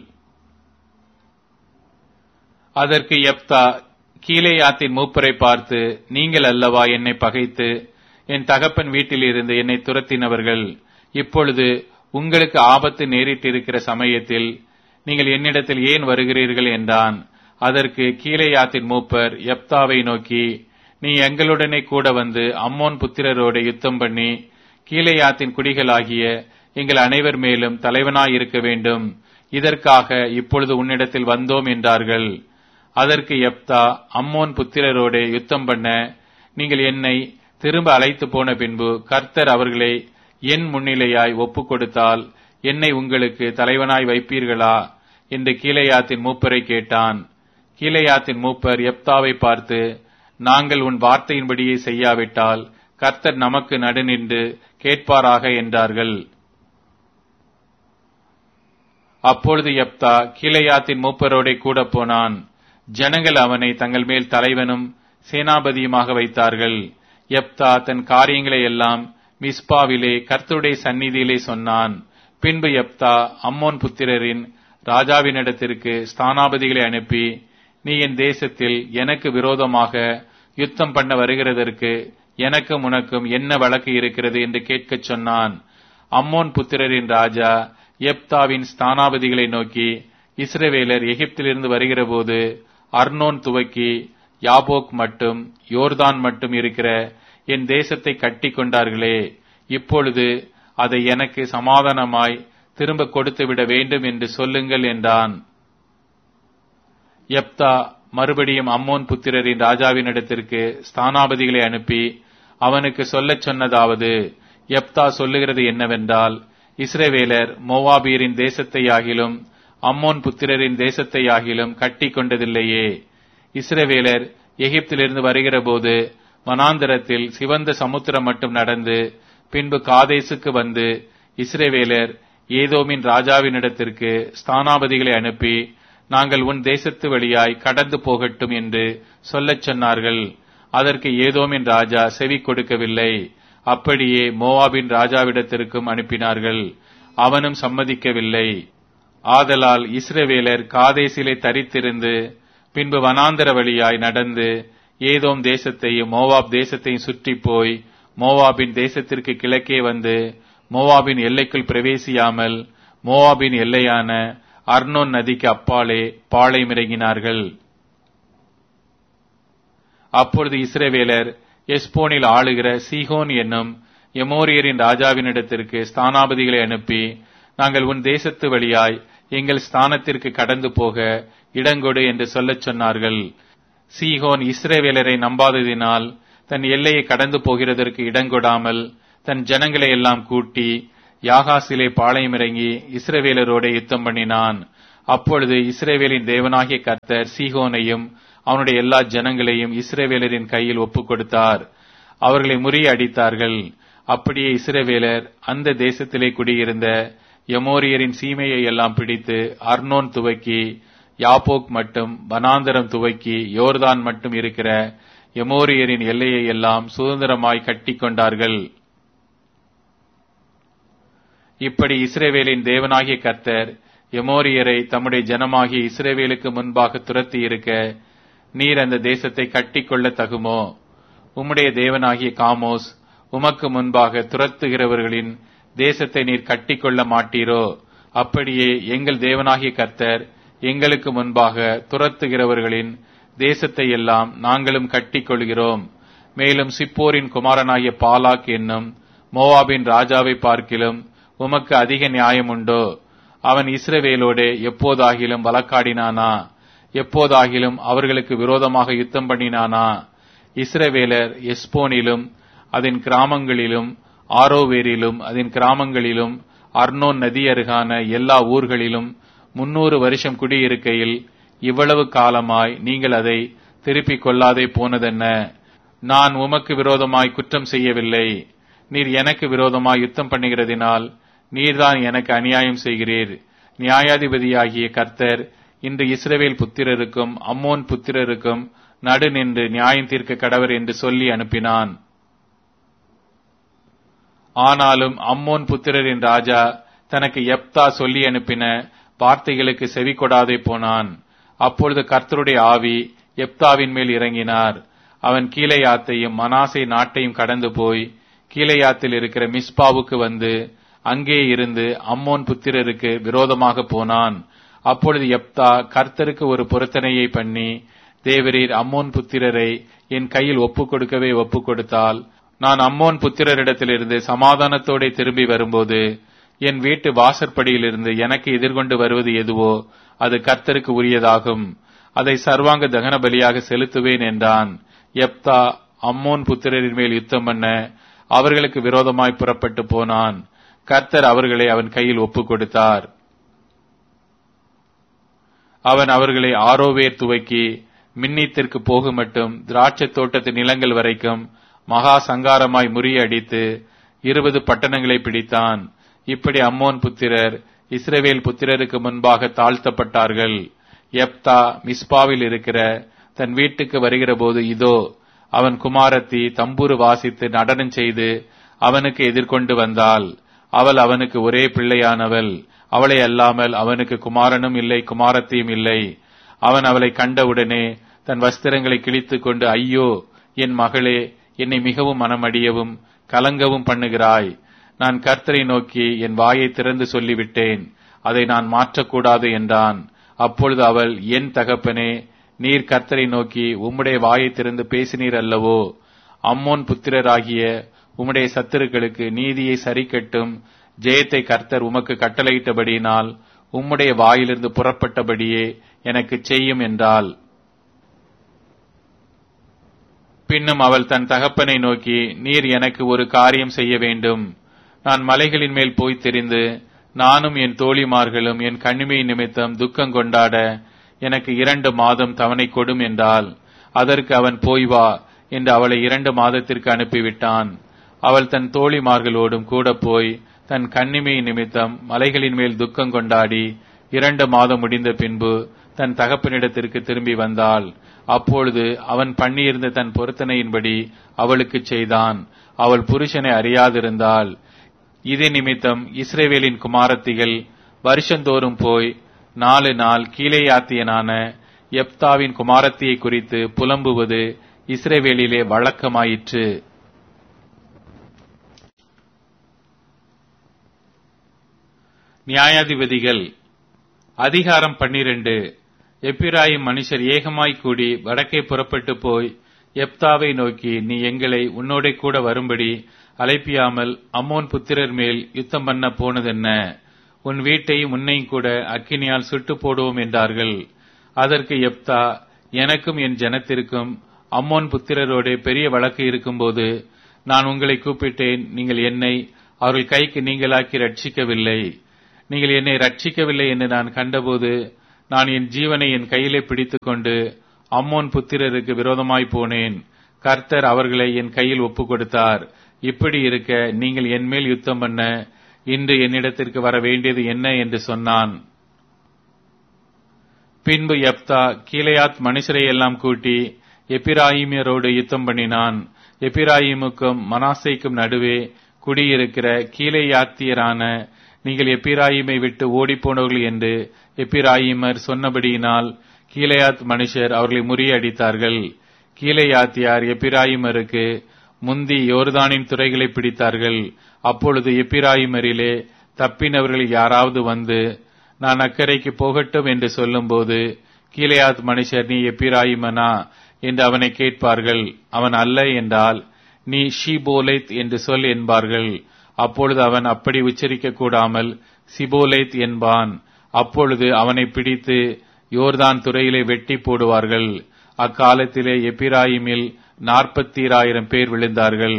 அதற்கு யெப்தா கீலேயாத்தின் மூப்பரை பார்த்து, நீங்கள் அல்லவா என்னை பகைத்து என் தகப்பன் வீட்டில் இருந்து என்னை துரத்தினவர்கள்? இப்பொழுது உங்களுக்கு ஆபத்து நேரிட்டிருக்கிற சமயத்தில் நீங்கள் என்னிடத்தில் ஏன் வருகிறீர்கள் என்றான். அதற்கு கீலேயாத்தின் மூப்பர் யெப்தாவை நோக்கி, நீ எங்களுடனே கூட வந்து அம்மோன் புத்திரரோடு யுத்தம் பண்ணி கீலேயாத்தின் குடிகளாகிய எங்கள் அனைவர் மேலும் தலைவனாயிருக்க வேண்டும், இதற்காக இப்பொழுது உன்னிடத்தில் வந்தோம் என்றார்கள். அதற்கு யெப்தா, அம்மோன் புத்திரரோடு யுத்தம் பண்ண நீங்கள் என்னை திரும்ப அழைத்து போன பின்பு கர்த்தர் அவர்களை என் முன்னிலையாய் ஒப்புக் கொடுத்தால் என்னை உங்களுக்கு தலைவனாய் வைப்பீர்களா என்று கீலேயாத்தின் மூப்பரை கேட்டான். கீலேயாத்தின் மூப்பர் யெப்தாவை பார்த்து, நாங்கள் உன் வார்த்தையின்படியே செய்யாவிட்டால் கர்த்தர் நமக்கு நடுநின்று கேட்பாராக என்றார்கள். அப்பொழுது யெப்தா கீலேயாத்தின் மூப்பரோடே கூட போனான். ஜனங்கள் அவனை தங்கள் மேல் தலைவனும் சேனாபதியுமாக வைத்தார்கள். யெப்தா தன் காரியங்களை எல்லாம் மிஸ்பாவிலே கர்த்தருடைய சந்நிதியிலே சொன்னான். பின்பு யெப்தா அம்மோன் புத்திரரின் ராஜாவினிடத்திற்கு ஸ்தானாபதிகளை அனுப்பி, நீ என் தேசத்தில் எனக்கு விரோதமாக யுத்தம் பண்ண வருகிறதற்கு எனக்கும் உனக்கும் என்ன வழக்கு இருக்கிறது என்று கேட்கச் சொன்னான். அம்மோன் புத்திரரின் ராஜா யெப்தாவின் ஸ்தானாபதிகளை நோக்கி, இஸ்ரவேலர் எகிப்திலிருந்து வருகிற போது அர்னோன் துவக்கி யாபோக் மட்டும் யோர்தான் மட்டும் இருக்கிற என் தேசத்தை கட்டி கொண்டார்களே, இப்பொழுது அதை எனக்கு சமாதானமாய் திரும்ப கொடுத்துவிட வேண்டும் என்று சொல்லுங்கள் என்றான். யெப்தா மறுபடியும் அம்மோன் புத்திரரின் ராஜாவினிடத்திற்கு ஸ்தானாபதிகளை அனுப்பி அவனுக்கு சொல்லச் சொன்னதாவது, யெப்தா சொல்லுகிறது என்னவென்றால், இஸ்ரவேலர் மோவாபியரின் தேசத்தையாகிலும் அம்மோன் புத்திரரின் தேசத்தையாகிலும் கட்டி கொண்டதில்லையே. இஸ்ரவேலர் எகிப்திலிருந்து வருகிற போது வனாந்தரத்தில் சிவந்த சமுத்திரம் மட்டும் நடந்து பின்பு காதேசுக்கு வந்து இஸ்ரவேலர் ஏதோமின் ராஜாவினிடத்திற்கு ஸ்தானாபதிகளை அனுப்பி, நாங்கள் உன் தேசத்து வழியாய் கடந்து போகட்டும் என்று சொல்லச் சொன்னார்கள். அதற்கு ஏதோமின் ராஜா செவி கொடுக்கவில்லை. அப்படியே மோவாபின் ராஜாவிடத்திற்கும் அனுப்பினார்கள். அவனும் சம்மதிக்கவில்லை. ஆதலால் இஸ்ரவேலர் காதேசிலே தரித்திருந்து பின்பு வனாந்தர வழியாய் நடந்து ஏதோம் தேசத்தையும் மோவாப் தேசத்தையும் சுற்றி போய் மோவாபின் தேசத்திற்கு கிழக்கே வந்து மோவாபின் எல்லைக்குள் பிரவேசியாமல் மோவாபின் எல்லையான அர்னோன் நதிக்கு அப்பாலே பாளையமிறங்கினார்கள். அப்பொழுது இஸ்ரவேலர் எஸ்போனில் ஆளுகிற சீகோன் என்னும் எமோரியரின் ராஜாவினிடத்திற்கு ஸ்தானாபதிகளை அனுப்பி, நாங்கள் உன் தேசத்து வழியாய் எங்கள் ஸ்தானத்திற்கு கடந்து போக இடங்கொடு என்று சொல்லச் சொன்னார்கள். சீகோன் இஸ்ரவேலரை நம்பாததினால் தன் எல்லையை கடந்து போகிறதற்கு இடங்கொடாமல் தன் ஜனங்களை எல்லாம் கூட்டி யாகாசிலே பாளையமிறங்கி இஸ்ரவேலரோட யுத்தம் பண்ணினான். அப்பொழுது இஸ்ரவேலின் தேவனாகிய கர்த்தர் சீகோனையும் அவனுடைய எல்லா ஜனங்களையும் இஸ்ரவேலரின் கையில் ஒப்புக் கொடுத்தார். அவர்களை முறியடித்தார்கள். அப்படியே இஸ்ரவேலர் அந்த தேசத்திலே குடியிருந்த எமோரியரின் சீமையை எல்லாம் பிடித்து அர்னோன் துவக்கி யாப்போக் மட்டும் வனாந்தரம் துவக்கி யோர்தான் மட்டும் இருக்கிற எமோரியரின் எல்லையை எல்லாம் சுதந்திரமாய் கட்டி கொண்டார்கள். இப்படி இஸ்ரவேலின் தேவனாகிய கர்த்தர் எமோரியரை தம்முடைய ஜனமாகிய இஸ்ரவேலுக்கு முன்பாக துரத்தி இருக்க, நீர் அந்த தேசத்தை கட்டிக்கொள்ள தகுமோ? உம்முடைய தேவனாகிய காமோஸ் உமக்கு முன்பாக துரத்துகிறவர்களின் தேசத்தை நீர் கட்டிக்கொள்ள மாட்டீரோ? அப்படியே எங்கள் தேவனாகிய கர்த்தர் எங்களுக்கு முன்பாக துரத்துகிறவர்களின் தேசத்தை எல்லாம் நாங்களும் கட்டிக்கொள்கிறோம். மேலும் சிப்போரின் குமாரனாகிய பாலாக் என்னும் மோவாபின் ராஜாவை பார்க்கிலும் உமக்கு அதிக நியாயம் உண்டோ? அவன் இஸ்ரவேலோடே எப்போதாகிலும் வழக்காடினானா? எப்போதாகிலும் அவர்களுக்கு விரோதமாக யுத்தம் பண்ணினானா? இஸ்ரவேலர் எஸ்போனிலும் அதன் கிராமங்களிலும் ஆரோவேரிலும் அதன் கிராமங்களிலும் அர்னோன் நதி அருகான எல்லா ஊர்களிலும் முன்னூறு வருஷம் குடியிருக்கையில் இவ்வளவு காலமாய் நீங்கள் அதை திருப்பிக் கொள்ளாதே போனதென்ன? நான் உமக்கு விரோதமாய் குற்றம் செய்யவில்லை. நீர் எனக்கு விரோதமாய் யுத்தம் பண்ணுகிறதினால் நீர்தான் எனக்கு அநியாயம் செய்கிறீர். நியாயாதிபதியாகிய கர்த்தர் இன்று இஸ்ரவேல் புத்திரருக்கும் அம்மோன் புத்திரருக்கும் நடு நின்று நியாயம் தீர்க்க கடவர் என்று சொல்லி அனுப்பினான். ஆனாலும் அம்மோன் புத்திரரின் ராஜா தனக்கு யெப்தா சொல்லி அனுப்பின வார்த்தைகளுக்கு செவி கொடாதே போனான். அப்பொழுது கர்த்தருடைய ஆவி யெப்தாவின் மேல் இறங்கினார். அவன் கீலேயாத்தையும் மனாசே நாட்டையும் கடந்து போய் கீலேயாத்தில் இருக்கிற மிஸ்பாவுக்கு வந்து அங்கே இருந்து அம்மோன் புத்திரருக்கு விரோதமாக போனான். அப்பொழுது யெப்தா கர்த்தருக்கு ஒரு பொருத்தனையை பண்ணி, தேவரீர் அம்மோன் புத்திரரை என் கையில் ஒப்புக் கொடுக்கவே ஒப்புக் கொடுத்தால், நான் அம்மோன் புத்திரரிடத்திலிருந்து சமாதானத்தோടെ திரும்பி வரும்போது என் வீட்டு வாசற்படியிலிருந்து எனக்கு எதிர்கொண்டு வருவது எதுவோ அது கர்த்தருக்கு உரியதாகும். அதை சர்வாங்க தகன பலியாக செலுத்துவேன் என்றான். யெப்தா அம்மோன் புத்திரரின் மேல் யுத்தம் பண்ண அவர்களுக்கு விரோதமாய் புறப்பட்டு போனான். கர்த்தர் அவர்களை அவன் கையில் ஒப்புக் கொடுத்தார். அவன் அவர்களை ஆரோவேர் துவக்கி மின்னித்திற்கு போகும் மட்டும் திராட்சை தோட்டத்து நிலங்கள் வரைக்கும் மகா சங்காரமாய் முறியடித்து இருபது பட்டணங்களை பிடித்தான். இப்படி அம்மோன் புத்திரர் இஸ்ரவேல் புத்திரருக்கு முன்பாக தாழ்த்தப்பட்டார்கள். யெப்தா மிஸ்பாவில் இருக்கிற தன் வீட்டுக்கு வருகிற போது இதோ அவன் குமாரத்தி தம்புரு வாசித்து நடனம் செய்து அவனுக்கு எதிர்கொண்டு வந்தாள். அவள் அவனுக்கு ஒரே பிள்ளையானவள். அவளை அல்லாமல் அவனுக்கு குமாரனும் இல்லை, குமாரத்தியும் இல்லை. அவன் அவளை கண்டவுடனே தன் வஸ்திரங்களை கிழித்துக் கொண்டு, ஐயோ என் மகளே, என்னை மிகவும் மனமடியவும் கலங்கவும் பண்ணுகிறாய். நான் கர்த்தரை நோக்கி என் வாயை திறந்து சொல்லிவிட்டேன், அதை நான் மாற்றக்கூடாது என்றான். அப்பொழுது அவள், என் தகப்பனே, நீர் கர்த்தரை நோக்கி உம்முடைய வாயை திறந்து பேசினீர் அல்லவோ? அம்மோன் புத்திரராகிய உம்முடைய சத்துருக்களுக்கு நீதியை சரிக்கட்டும் ஜெயத்தை கர்த்தர் உமக்கு கட்டளையிட்டபடியினால் உம்முடைய வாயிலிருந்து புறப்பட்டபடியே எனக்கு செய்யும் என்றாள். பின்னும் அவள் தன் தகப்பனை நோக்கி, நீர் எனக்கு ஒரு காரியம் செய்ய வேண்டும். நான் மலைகளின் மேல் போய் தெரிந்து நானும் என் தோழிமார்களும் என் கண்ணிமை நிமித்தம் துக்கம் கொண்டாட எனக்கு இரண்டு மாதம் தவணை கொடும் என்றாள். அதற்கு அவன், போய் வா என்று அவளை இரண்டு மாதத்திற்கு அனுப்பிவிட்டான். அவள் தன் தோழிமார்களோடும் கூட போய் தன் கண்ணிமை நிமித்தம் மலைகளின் மேல் துக்கம் கொண்டாடி இரண்டு மாதம் முடிந்த பின்பு தன் தகப்பனிடத்திற்கு திரும்பி வந்தாள். அப்பொழுது அவன் பண்ணியிருந்த தன் பொருத்தனையின்படி அவளுக்கு செய்தான். அவள் புருஷனை அறியாதிருந்தாள். இது நிமித்தம் இஸ்ரவேலின் குமாரத்திகள் வருஷந்தோறும் போய் நாலு நாள் கீலேயாத்தியனான யெப்தாவின் குமாரத்தியை குறித்து புலம்புவது இஸ்ரவேலிலே வழக்கமாயிற்று. நியாயாதிபதிகள் அதிகாரம் பன்னிரண்டு. எப்பிராயிம் மனுஷர் ஏகமாய் கூடி வடக்கே புறப்பட்டு போய் யெப்தாவை நோக்கி, நீ எங்களை உன்னோட கூட வரும்படி அழைப்பியாமல் அம்மோன் புத்திரர் மேல் யுத்தம் பண்ண போனதென்ன? உன் வீட்டையும் உன்னையும் கூட அக்கினியால் சுட்டு போடுவோம் என்றார்கள். அதற்கு யெப்தா, எனக்கும் என் ஜனத்திற்கும் அம்மோன் புத்திரரோட பெரிய வழக்கு இருக்கும்போது நான் உங்களை கூப்பிட்டேன், நீங்கள் என்னை அவர்கள் கைக்கு நீங்களாக்கி ரட்சிக்கவில்லை. நீங்கள் என்னை ரட்சிக்கவில்லை என்று நான் கண்டபோது நான் என் ஜீவனை என் கையிலே பிடித்துக் கொண்டு அம்மோன் புத்திரருக்கு விரோதமாய் போனேன். கர்த்தர் அவர்களை என் கையில் ஒப்புக் கொடுத்தார். இப்படி இருக்க நீங்கள் என்மேல் யுத்தம் பண்ண இன்று என்னிடத்திற்கு வர வேண்டியது என்ன என்று சொன்னான். பின்பு யெப்தா கீலேயாத் மனுஷரை எல்லாம் கூட்டி எப்பிராயீமியரோடு யுத்தம் பண்ணினான். எப்பிராயீமுக்கும் மனாசேக்கும் நடுவே குடியிருக்கிற கீலேயாத்தியரான நீங்கள் எப்பிராயீமை விட்டு ஓடிப்போனவர்கள் என்று எப்பிராயீமர் சொன்னபடியினால் கீலேயாத் மனுஷர் அவர்களை முறியடித்தார்கள். கீலேயாத்தியார் எப்பிராயீமருக்கு முந்தி யோர்தானின் துறைகளை பிடித்தார்கள். அப்பொழுது எப்பிராயீமரிலே தப்பினவர்கள் யாராவது வந்து நான் அக்கறைக்கு போகட்டும் என்று சொல்லும்போது கீலேயாத் மனுஷர் நீ எப்பிராயீமனா என்று அவனை கேட்பார்கள். அவன் அல்ல என்றால் நீ ஷிபோலேத் என்று சொல் என்பார்கள். அப்பொழுது அவன் அப்படி உச்சரிக்க கூடாமல் சிபோலேத் என்பான். அப்பொழுது அவனை பிடித்து யோர்தான் துறையிலே வெட்டி போடுவார்கள். அக்காலத்திலே எப்பிராயிமில் நாற்பத்தீராயிரம் பேர் விழுந்தார்கள்.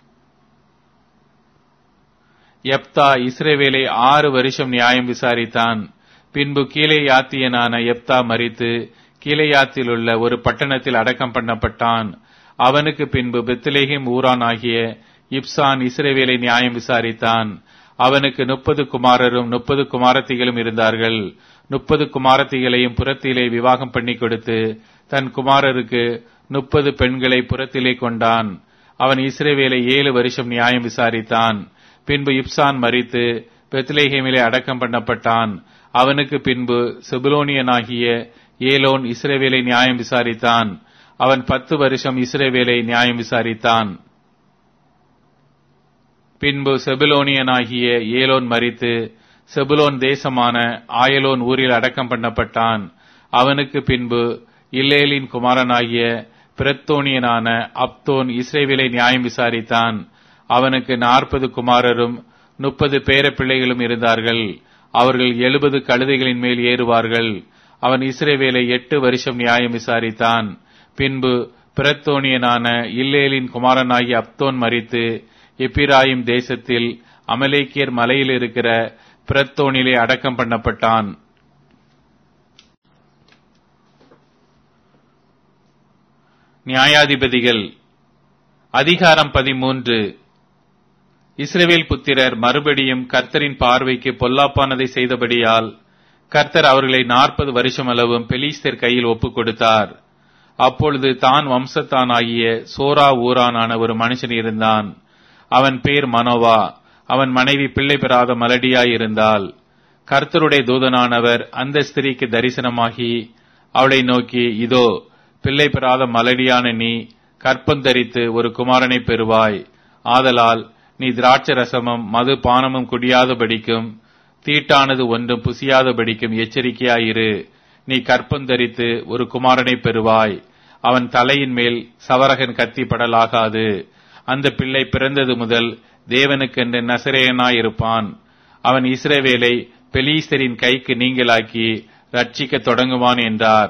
யெப்தா இஸ்ரவேலை ஆறு வருஷம் நியாயம் விசாரித்தான். பின்பு கீலேயாத்தியனான யெப்தா மரித்து கீலேயாத்தில் உள்ள ஒரு பட்டணத்தில் அடக்கம் பண்ணப்பட்டான். அவனுக்கு பின்பு பெத்லெகேம் ஊரான் ஆகிய இப்சான் இஸ்ரவேலை நியாயம் விசாரித்தான். அவனுக்கு முப்பது குமாரரும் முப்பது குமாரத்திகளும் இருந்தார்கள். முப்பது குமாரத்திகளையும் புறத்திலே விவாகம் பண்ணி கொடுத்து தன் குமாரருக்கு முப்பது பெண்களை புறத்திலே கொண்டான். அவன் இஸ்ரவேலை ஏழு வருஷம் நியாயம் விசாரித்தான். பின்பு இப்சான் மரித்து பெத்லெகேமிலே அடக்கம் பண்ணப்பட்டான். அவனுக்கு பின்பு செபுலோனியனாகிய ஏலோன் இஸ்ரவேலை நியாயம் விசாரித்தான். அவன் பத்து வருஷம் இஸ்ரவேலை நியாயம் விசாரித்தான். பின்பு செபுலோனியனாகிய ஏலோன் மரித்து செபுலோன் தேசமான ஆயலோன் ஊரில் அடக்கம் பண்ணப்பட்டான். அவனுக்கு பின்பு இல்லேலின் குமாரனாகிய பிரத்தோனியனான அப்தோன் இஸ்ரவேலை நியாயம் விசாரித்தான். அவனுக்கு நாற்பது குமாரரும் முப்பது பேர பிள்ளைகளும் இருந்தார்கள். அவர்கள் எழுபது கழுதைகளின் மேல் ஏறுவார்கள். அவன் இஸ்ரவேலை எட்டு வருஷம் நியாயம் விசாரித்தான். பின்பு பிரத்தோனியனான இல்லேலின் குமாரனாகிய அப்தோன் மரித்து எப்பிராயிம் தேசத்தில் அமலேக்கியர் மலையில் இருக்கிற பிரத்தோனிலே அடக்கம் பண்ணப்பட்டான். நியாயாதிபதிகள் அதிகாரம் பதிமூன்று. இஸ்ரவேல் புத்திரர் மறுபடியும் கர்த்தரின் பார்வைக்கு பொல்லாப்பானதை செய்தபடியால் கர்த்தர் அவர்களை நாற்பது வருஷம் அளவும் பெலிஸ்தர் கையில் ஒப்புக் கொடுத்தார். அப்பொழுது தான் வம்சத்தானாகிய சோரா ஊரானான ஒரு மனுஷன் இருந்தான். அவன் பேர் மனோவா. அவன் மனைவி பிள்ளை பெறாத மலடியாயிருந்தாள். கர்த்தருடைய தூதனானவர் அந்த ஸ்திரீக்கு தரிசனமாகி அவளை நோக்கி, இதோ பிள்ளை பெறாத மலடியான நீ கற்பந்தரித்து ஒரு குமாரனை பெறுவாய். ஆதலால் நீ திராட்சை ரசமும் மது பானமும் குடியாதபடிக்கும் தீட்டானது ஒன்றும் புசியாதபடிக்கும் எச்சரிக்கையாயிரு. நீ கற்பந்தரித்து ஒரு குமாரனை பெறுவாய். அவன் தலையின் மேல் சவரகன் கத்தி படலாகாது. அந்த பிள்ளை பிறந்தது முதல் தேவனுக்கென்று நசரேயனாயிருப்பான். அவன் இஸ்ரவேலை பெலிஸ்தரின் கைக்கு நீங்களாக்கி ரட்சிக்க தொடங்குவான் என்றார்.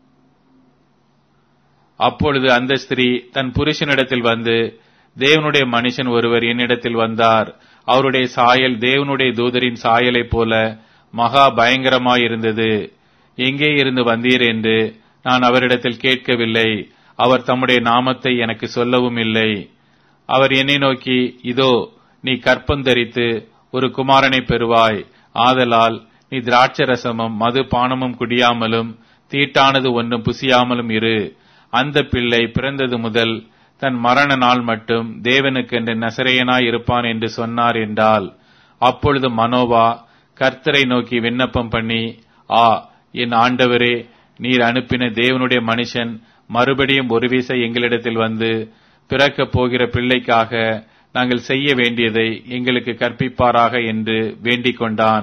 அப்பொழுது அந்த ஸ்திரீ தன் புருஷனிடத்தில் வந்து, தேவனுடைய மனுஷன் ஒருவர் என்னிடத்தில் வந்தார். அவருடைய சாயல் தேவனுடைய தூதரின் சாயலைப் போல மகா பயங்கரமாயிருந்தது. எங்கே இருந்து வந்தீர் என்று நான் அவரிடத்தில் கேட்கவில்லை. அவர் தம்முடைய நாமத்தை எனக்கு சொல்லவும் இல்லை. அவர் என்னை நோக்கி, இதோ நீ கற்பந்தரித்து ஒரு குமாரனை பெறுவாய். ஆதலால் நீ திராட்சை ரசமும் மது பானமும் குடியாமலும் தீட்டானது ஒன்றும் புசியாமலும் இரு. அந்த பிள்ளை பிறந்தது முதல் தன் மரண நாள் மட்டும் தேவனுக்கென்று நசரேயனாய் இருப்பான் என்று சொன்னார் என்றால். அப்பொழுது மனோவா கர்த்தரை நோக்கி விண்ணப்பம் பண்ணி, ஆ என் ஆண்டவரே, நீர் அனுப்பின தேவனுடைய மனுஷன் மறுபடியும் ஒரு வீசை எங்களிடத்தில் வந்து பிறக்கப் போகிற பிள்ளைக்காக நாங்கள் செய்ய வேண்டியதை எங்களுக்கு கற்பிப்பாராக என்று வேண்டிக் கொண்டான்.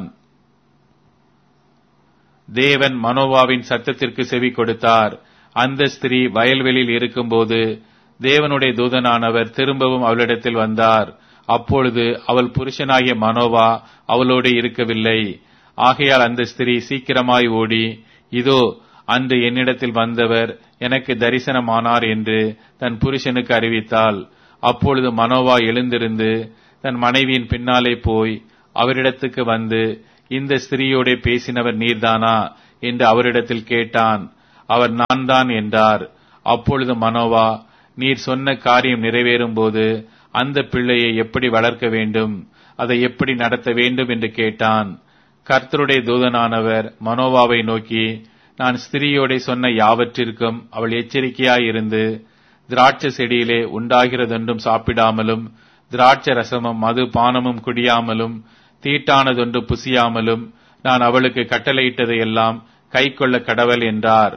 தேவன் மனோவாவின் சத்தத்திற்கு செவி கொடுத்தார். அந்த ஸ்திரீ வயல்வெளியில் இருக்கும்போது தேவனுடைய தூதனானவர் திரும்பவும் அவளிடத்தில் வந்தார். அப்பொழுது அவள் புருஷனாகிய மனோவா அவளோடு இருக்கவில்லை. ஆகையால் அந்த ஸ்திரீ சீக்கிரமாய் ஓடி, இதோ அன்று என்னிடத்தில் வந்தவர் எனக்கு தரிசனமானார் என்று தன் புருஷனுக்கு அறிவித்தாள். அப்பொழுது மனோவா எழுந்திருந்து தன் மனைவியின் பின்னாலே போய் அவரிடத்துக்கு வந்து, இந்த ஸ்திரீயோட பேசினவர் நீர்தானா என்று அவரிடத்தில் கேட்டான். அவர் நான் தான் என்றார். அப்பொழுது மனோவா, நீர் சொன்ன காரியம் நிறைவேறும் போது அந்த பிள்ளையை எப்படி வளர்க்க வேண்டும், அதை எப்படி நடத்த வேண்டும் என்று கேட்டான். கர்த்தருடைய தூதனானவர் மனோவாவை நோக்கி, நான் ஸ்திரீயோட சொன்ன யாவற்றிற்கும் அவள் எச்சரிக்கையாயிருந்து திராட்சை செடியிலே உண்டாகிறதொன்றும் சாப்பிடாமலும் திராட்சை ரசமும் மது பானமும் குடியாமலும் தீட்டானதொன்று புசியாமலும் நான் அவளுக்கு கட்டளையிட்டதையெல்லாம் கை கொள்ள கடவல் என்றார்.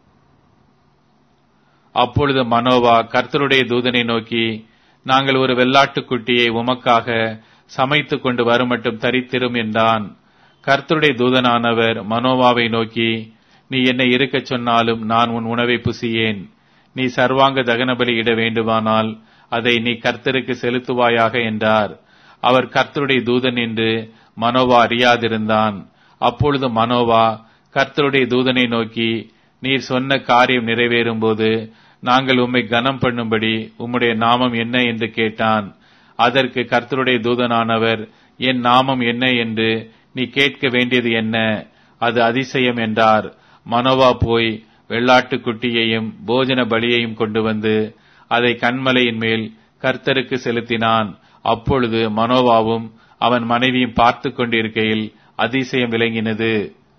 அப்பொழுது மனோவா கர்த்தருடைய தூதனை நோக்கி, நாங்கள் ஒரு வெள்ளாட்டுக்குட்டியை உமக்காக சமைத்து கொண்டு வருமட்டும் தரித்திரும் என்றான். கர்த்தருடைய தூதனானவர் மனோவாவை நோக்கி, நீ என்னை இருக்கச் சொன்னாலும் நான் உன் உணவை புசியேன். நீ சர்வாங்க தகனபலி இட வேண்டுமானால் அதை நீ கர்த்தருக்கு செலுத்துவாயாக என்றார். அவர் கர்த்தருடைய தூதன் என்று மனோவா அறியாதிருந்தான். அப்பொழுது மனோவா கர்த்தருடைய தூதனை நோக்கி, நீர் சொன்ன காரியம் நிறைவேறும் போது நாங்கள் உம்மை கனம் பண்ணும்படி உம்முடைய நாமம் என்ன என்று கேட்டான். அதற்கு கர்த்தருடைய தூதனானவர், என் நாமம் என்ன என்று நீ கேட்க வேண்டியது என்ன, அது அதிசயம் என்றார். மனோவா போய் வெள்ளாட்டுக்குட்டியையும் போஜன பலியையும் கொண்டு வந்து அதை கன்மலையின் மேல் கர்த்தருக்கு செலுத்தினான். அப்பொழுது மனோவாவும் அவன் மனைவியும் பார்த்து கொண்டிருக்கையில் அதிசயம் விளங்கினது.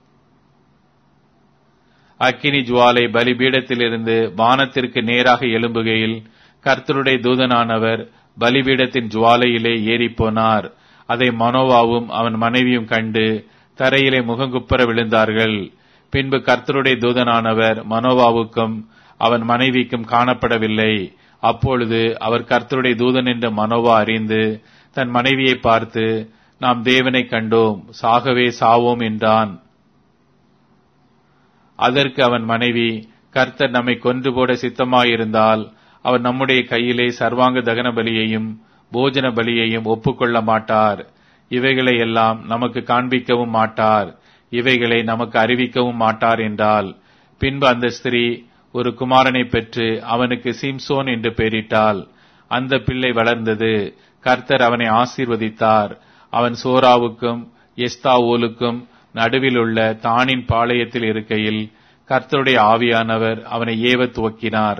அக்கினி ஜுவாலை பலிபீடத்திலிருந்து வானத்திற்கு நேராக எழும்புகையில் கர்த்தருடைய தூதனானவர் பலிபீடத்தின் ஜுவாலையிலே ஏறிப்போனார். அதை மனோவாவும் அவன் மனைவியும் கண்டு தரையிலே முகங்குப்புற விழுந்தார்கள். பின்பு கர்த்தருடைய தூதனானவர் மனோவாவுக்கும் அவன் மனைவிக்கும் காணப்படவில்லை. அப்பொழுது அவர் கர்த்தருடைய தூதன் என்று மனோவா அறிந்து தன் மனைவியை பார்த்து, நாம் தேவனை கண்டோம், சாகவே சாவோம் என்றான். அதற்கு அவன் மனைவி, கர்த்தர் நம்மை கொன்று போட சித்தமாயிருந்தால் அவர் நம்முடைய கையிலே சர்வாங்க தகன பலியையும் போஜன பலியையும் ஒப்புக்கொள்ள மாட்டார். இவைகளை எல்லாம் நமக்கு காண்பிக்கவும் மாட்டார், இவைகளை நமக்கு அறிவிக்கவும் மாட்டார் என்றால். பின்பு அந்த ஸ்திரீ ஒரு குமாரனை பெற்று அவனுக்கு சிம்சோன் என்று பெயரிட்டாள். அந்த பிள்ளை வளர்ந்தது. கர்த்தர் அவனை ஆசீர்வதித்தார். அவன் சோராவுக்கும் எஸ்தாவோலுக்கும் நடுவில் உள்ள தானின் பாளையத்தில் இருக்கையில் கர்த்தருடைய ஆவியானவர் அவனை ஏவ துவக்கினார்.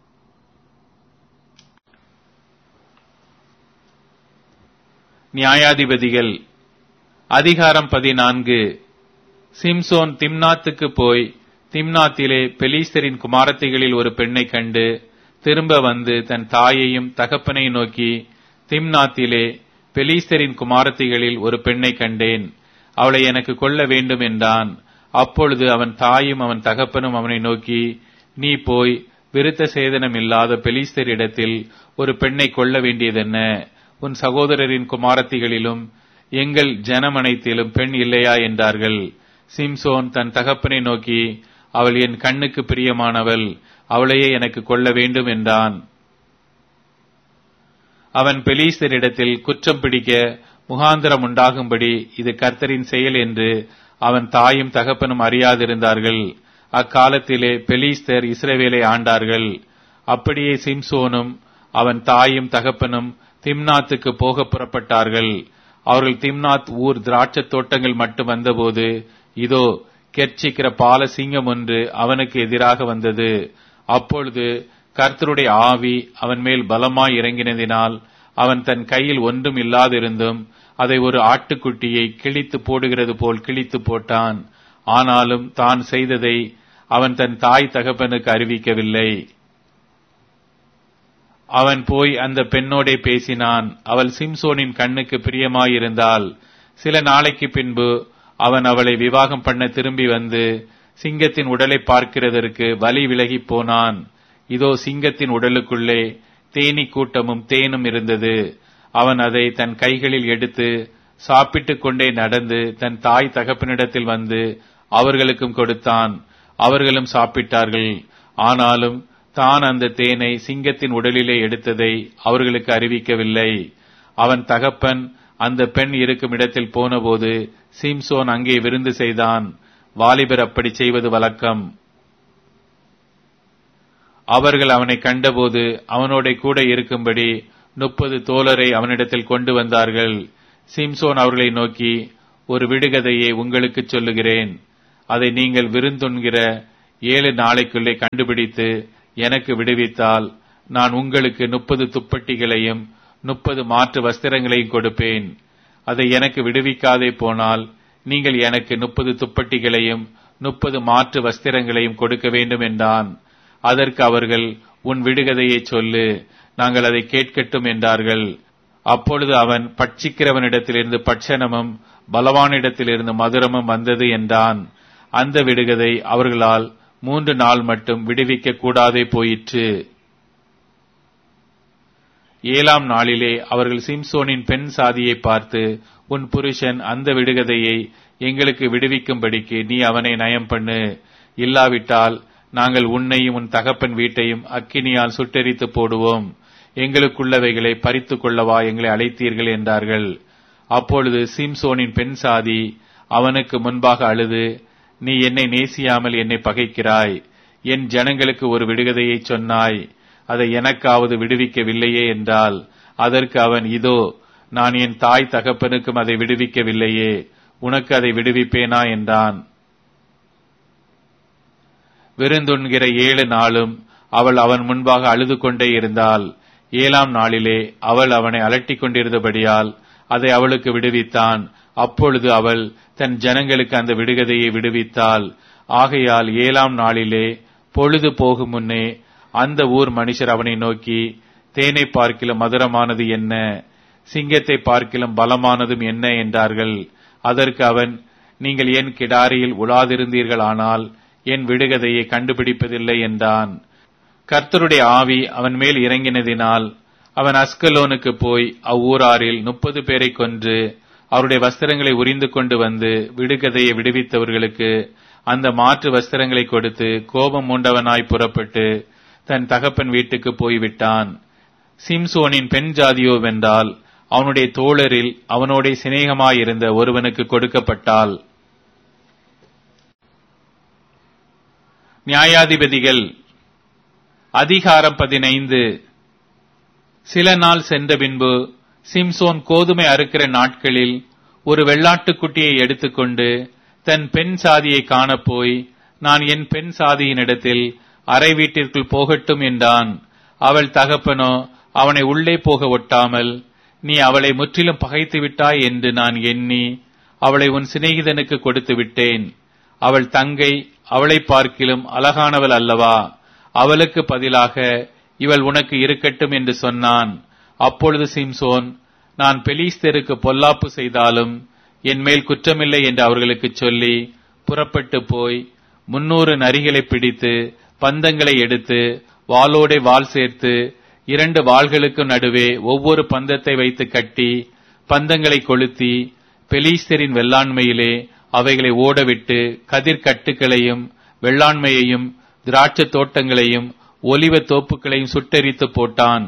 நியாயாதிபதிகள் அதிகாரம் பதினான்கு. சிம்சோன் திம்னாத்துக்கு போய் திம்னாத்திலே பெலிஸ்தரின் குமாரத்திகளில் ஒரு பெண்ணை கண்டு திரும்ப வந்து தன் தாயையும் தகப்பனை நோக்கி, திம்னாத்திலே பெலிஸ்தரின் குமாரத்திகளில் ஒரு பெண்ணை கண்டேன், அவளை எனக்கு கொள்ள வேண்டும் என்றான். அப்பொழுது அவன் தாயும் அவன் தகப்பனும் அவனை நோக்கி, நீ போய் விருத்த சேதனம் இல்லாத பெலிஸ்தரிடத்தில் ஒரு பெண்ணை கொள்ள வேண்டியதென்ன? உன் சகோதரரின் குமாரத்திகளிலும் எங்கள் ஜனமனைத்திலும் பெண் இல்லையா என்றார்கள். சிம்சோன் தன் தகப்பனை நோக்கி, அவள் என் கண்ணுக்கு பிரியமானவள், அவளையே எனக்கு கொள்ள வேண்டும் என்றான். அவன் பெலிஸ்தரிடத்தில் குற்றம் பிடிக்க முகாந்திரம் உண்டாகும்படி இது கர்த்தரின் செயல் என்று அவன் தாயும் தகப்பனும் அறியாதிருந்தார்கள். அக்காலத்திலே பெலிஸ்தர் இஸ்ரவேலை ஆண்டார்கள். அப்படியே சிம்சோனும் அவன் தாயும் தகப்பனும் திம்னாத்துக்கு போக புறப்பட்டார்கள். அவர்கள் திம்னாத் ஊர் திராட்சை தோட்டங்கள் மட்டும் வந்தபோது, இதோ கெர்ச்சிக்கிற பால சிங்கம் ஒன்று அவனுக்கு எதிராக வந்தது. அப்பொழுது கர்த்தருடைய ஆவி அவன் மேல் பலமாய் இறங்கினதினால் அவன் தன் கையில் ஒன்றும் இல்லாதிருந்தும் அதை ஒரு ஆட்டுக்குட்டியை கிழித்து போடுகிறது போல் கிழித்து போட்டான். ஆனாலும் தான் செய்ததை அவன் தன் தாய் தகப்பனுக்கு அறிவிக்கவில்லை. அவன் போய் அந்த பெண்ணோடே பேசினான். அவள் சிம்சோனின் கண்ணுக்கு பிரியமாயிருந்தாள். சில நாளைக்கு பின்பு அவன் அவளை விவாகம் பண்ண திரும்பி வந்து சிங்கத்தின் உடலை பார்க்கிறதற்கு வலி விலகி போனான். இதோ சிங்கத்தின் உடலுக்குள்ளே தேனீ கூட்டமும் தேனும் இருந்தது. அவன் அதை தன் கைகளில் எடுத்து சாப்பிட்டுக் கொண்டே நடந்து தன் தாய் தகப்பனிடத்தில் வந்து அவர்களுக்கும் கொடுத்தான். அவர்களும் சாப்பிட்டார்கள். ஆனாலும் தான் அந்த தேனை சிங்கத்தின் உடலிலே எடுத்ததை அவர்களுக்கு அறிவிக்கவில்லை. அவன் தகப்பன் அந்த பெண் இருக்கும் இடத்தில் போனபோது சிம்சோன் அங்கே விருந்து செய்தான். வாலிபர் அப்படி செய்வது வழக்கம். அவர்கள் அவனை கண்டபோது அவனோட கூட இருக்கும்படி முப்பது தோழரை அவனிடத்தில் கொண்டு வந்தார்கள். சிம்சோன் அவர்களை நோக்கி, ஒரு விடுகதையை உங்களுக்கு சொல்லுகிறேன். அதை நீங்கள் விருந்துண்கிற ஏழு நாளைக்குள்ளே கண்டுபிடித்து எனக்கு விடுவித்தால் நான் உங்களுக்கு முப்பது துப்பட்டிகளையும் முப்பது மாற்று வஸ்திரங்களையும் கொடுப்பேன். அதை எனக்கு விடுவிக்காதே போனால் நீங்கள் எனக்கு முப்பது துப்பட்டிகளையும் முப்பது மாற்று வஸ்திரங்களையும் கொடுக்க வேண்டும் என்றான். அதற்கு அவர்கள், உன் விடுகதையை சொல்லு, நாங்கள் அதை கேட்கட்டும் என்றார்கள். அப்பொழுது அவன், பட்சிக்கிறவனிடத்திலிருந்து பட்சணமும் பலவானிடத்திலிருந்து மதுரமும் வந்தது என்றான். அந்த விடுகதை அவர்களால் மூன்று நாள் மட்டும் விடுவிக்க கூடாதே போயிற்று. ஏழாம் நாளிலே அவர்கள் சிம்சோனின் பெண் சாதியை பார்த்து, உன் புருஷன் அந்த விடுகதையை எங்களுக்கு விடுவிக்கும்படிக்கு நீ அவனை நயம் பண்ணு, இல்லாவிட்டால் நாங்கள் உன்னையும் உன் தகப்பன் வீட்டையும் அக்கினியால் சுட்டெரித்து போடுவோம். எங்களுக்குள்ளவைகளை பறித்து கொள்ளவா எங்களை அழைத்தீர்கள் என்றார்கள். அப்பொழுது சிம்சோனின் பெண் சாதி அவனுக்கு முன்பாக அழுது, நீ என்னை நேசியாமல் என்னை பகைக்கிறாய். என் ஜனங்களுக்கு ஒரு விடுகதையை சொன்னாய், அதை எனக்காவது விடுவிக்கவில்லையே என்றால். அதற்கு அவன், இதோ நான் என் தாய் தகப்பனுக்கும் அதை விடுவிக்கவில்லையே, உனக்கு அதை விடுவிப்பேனா என்றான். விருந்துண்கிற ஏழு நாளும் அவள் அவன் முன்பாக அழுது கொண்டே இருந்தாள். ஏழாம் நாளிலே அவள் அவனை அலட்டிக் கொண்டிருந்தபடியால் அதை அவளுக்கு விடுவித்தான். அப்பொழுது அவள் தன் ஜனங்களுக்கு அந்த விடுகதையை விடுவித்தாள். ஆகையால் ஏழாம் நாளிலே பொழுது போகும் முன்னே அந்த ஊர் மனுஷர் அவனை நோக்கி, தேனை பார்க்கிலும் மதுரமானது என்ன, சிங்கத்தை பார்க்கிலும் பலமானதும் என்ன என்றார்கள். அதற்கு அவன், நீங்கள் என் கிடாரியில் உலாதிருந்தீர்கள், ஆனால் என் விடுகதையை கண்டுபிடிப்பதில்லை என்றான். கர்த்தருடைய ஆவி அவன் மேல் இறங்கினதினால் அவன் அஸ்கலோனுக்கு போய் அவ்வூராரில் முப்பது பேரை கொன்று அவருடைய வஸ்திரங்களை உரிந்து கொண்டு வந்து விடுகதையை விடுவித்தவர்களுக்கு அந்த மாற்று வஸ்திரங்களை கொடுத்து கோபம் மூண்டவனாய் புறப்பட்டு தன் தகப்பன் வீட்டுக்கு போய்விட்டான். சிம்சோனின் பெண் ஜாதியோ வென்றால் அவனுடைய தோழரில் அவனோட சிநேகமாயிருந்த ஒருவனுக்கு கொடுக்கப்பட்டாள். நியாயாதிபதிகள் அதிகாரம் பதினைந்து. சில நாள் சென்ற பின்பு சிம்சோன் கோதுமை அறுக்கிற நாட்களில் ஒரு வெள்ளாட்டுக்குட்டியை எடுத்துக்கொண்டு தன் பெண் சாதியை காணப்போய், நான் என் பெண் சாதியினிடத்தில் அறை வீட்டிற்குள் போகட்டும் என்றான். அவள் தகப்பனோ அவனை உள்ளே போக ஒட்டாமல், நீ அவளை முற்றிலும் பகைத்து விட்டாய் என்று நான் எண்ணி அவளை உன் சிநேகிதனுக்கு கொடுத்து விட்டேன். அவள் தங்கை அவளை பார்க்கிலும் அழகானவள் அல்லவா, அவளுக்கு பதிலாக இவள் உனக்கு இருக்கட்டும் என்று சொன்னான். அப்பொழுது சிம்சோன், நான் பெலிஸ்தருக்கு பொல்லாப்பு செய்தாலும் என் மேல் குற்றமில்லை என்று அவர்களுக்கு சொல்லி புறப்பட்டு போய் முன்னூறு நரிகளை பிடித்து பந்தங்களை எடுத்து வாளோடே வாள் சேர்த்து இரண்டு வாள்களுக்கு நடுவே ஒவ்வொரு பந்தத்தை வைத்து கட்டி பந்தங்களை கொளுத்தி பெலிஸ்தரின் வெள்ளாண்மையிலே அவைகளை ஓடவிட்டு கதிர்கட்டுகளையும் வெள்ளாண்மையையும் திராட்சை தோட்டங்களையும் ஒலிவ தோப்புகளையும் சுட்டெரித்து போட்டான்.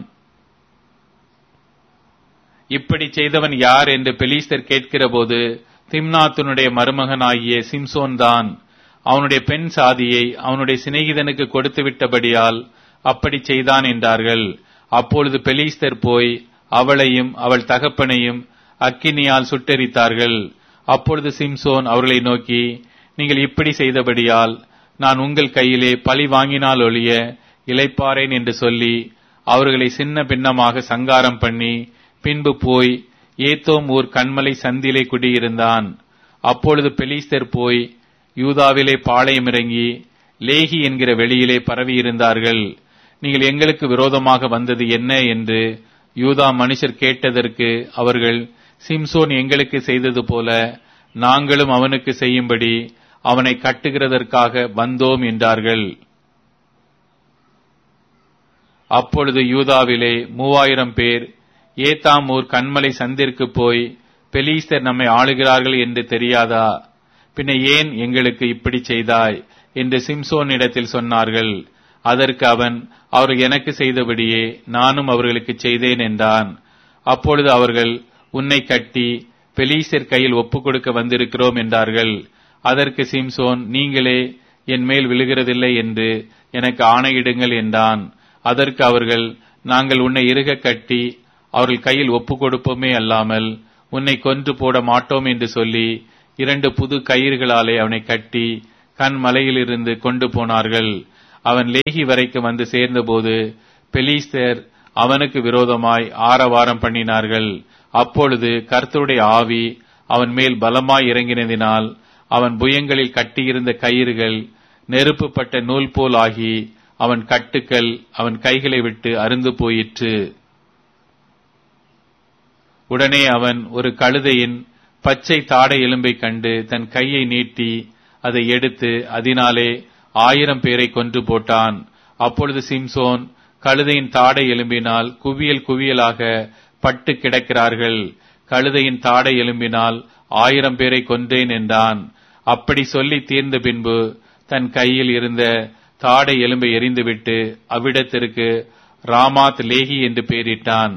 இப்படி செய்தவன் யார் என்று பெலிஸ்தர் கேட்கிற போது, திம்னாத்துனுடைய மருமகனாகிய சிம்சோன் தான். அவனுடைய பெண் சாதியை அவனுடைய சிநேகிதனுக்கு கொடுத்து விட்டபடியால் அப்படி செய்தான் என்றார்கள். அப்பொழுது பெலிஸ்தர் போய் அவளையும் அவள் தகப்பனையும் அக்கினியால் சுட்டெரித்தார்கள். அப்பொழுது சிம்சோன் அவர்களை நோக்கி, நீங்கள் இப்படி செய்தபடியால் நான் உங்கள் கையிலே பழி வாங்கினால் ஒழிய இளைப்பாறேன் என்று சொல்லி அவர்களை சின்ன பின்னமாக சங்காரம் பண்ணி பின்பு போய் ஏத்தோம் ஊர் கண்மலை சந்திலே குடியிருந்தான். அப்பொழுது பெலிஸ்தர் போய் யூதாவிலே பாளையம் இறங்கி லேகி என்கிற வெளியிலே பரவி இருந்தார்கள். நீங்கள் எங்களுக்கு விரோதமாக வந்தது என்ன என்று யூதா மனுஷர் கேட்டதற்கு அவர்கள், சிம்சோன் எங்களுக்கு செய்தது போல நாங்களும் அவனுக்கு செய்யும்படி அவனை கட்டுகிறதற்காக வந்தோம் என்றார்கள். அப்பொழுது யூதாவிலே மூவாயிரம் பேர் ஏத்தாமூர் கண்மலை சந்திற்கு போய், பெலிஸ்தர் நம்மை ஆளுகிறார்கள் என்று தெரியாதா, பின்ன ஏன் எங்களுக்கு இப்படி செய்தாய் என்று சிம்சோனிடத்தில் சொன்னார்கள். அதற்கு அவன், அவர்கள் எனக்கு செய்தபடியே நானும் அவர்களுக்கு செய்தேன் என்றான். அப்பொழுது அவர்கள், உன்னை கட்டி பெலிஸ்தர் கையில் ஒப்புக் கொடுக்க வந்திருக்கிறோம் என்றார்கள். அதற்கு சிம்சோன், நீங்களே என் மேல் விழுகிறதில்லை என்று எனக்கு ஆணையிடுங்கள் என்றான். அதற்கு அவர்கள், நாங்கள் உன்னை இறுக கட்டி அவர்கள் கையில் ஒப்பு கொடுப்போமே அல்லாமல் உன்னை கொன்று போட மாட்டோம் என்று சொல்லி இரண்டு புது கயிறுகளாலே அவனை கட்டி கண் மலையிலிருந்து கொண்டு போனார்கள். அவன் லேகி வரைக்கும் வந்து சேர்ந்தபோது பெலிஸ்தர் அவனுக்கு விரோதமாய் ஆரவாரம் பண்ணினார்கள். அப்பொழுது கர்த்தருடைய ஆவி அவன் மேல் பலமாய் இறங்கினதினால் அவன் புயங்களில் கட்டியிருந்த கயிறுகள் நெருப்புப்பட்ட நூல் போல் ஆகி அவன் கட்டுக்கள் அவன் கைகளை விட்டு அருந்து போயிற்று. உடனே அவன் ஒரு கழுதையின் பச்சை தாடை எலும்பை கண்டு தன் கையை நீட்டி அதை எடுத்து அதனாலே ஆயிரம் பேரை கொன்று போட்டான். அப்பொழுது சிம்சோன் கழுதையின் தாடை எலும்பினால் குவியல் குவியலாக பட்டு கிடக்கிறார்கள், கழுதையின் தாடை எலும்பினால் ஆயிரம் பேரை கொன்றேன் என்றான். அப்படி சொல்லி தீர்ந்த பின்பு தன் கையில் இருந்த தாடை எலும்பை எறிந்துவிட்டு அவ்விடத்திற்கு ராமாத் லேகி என்று பெயரிட்டான்.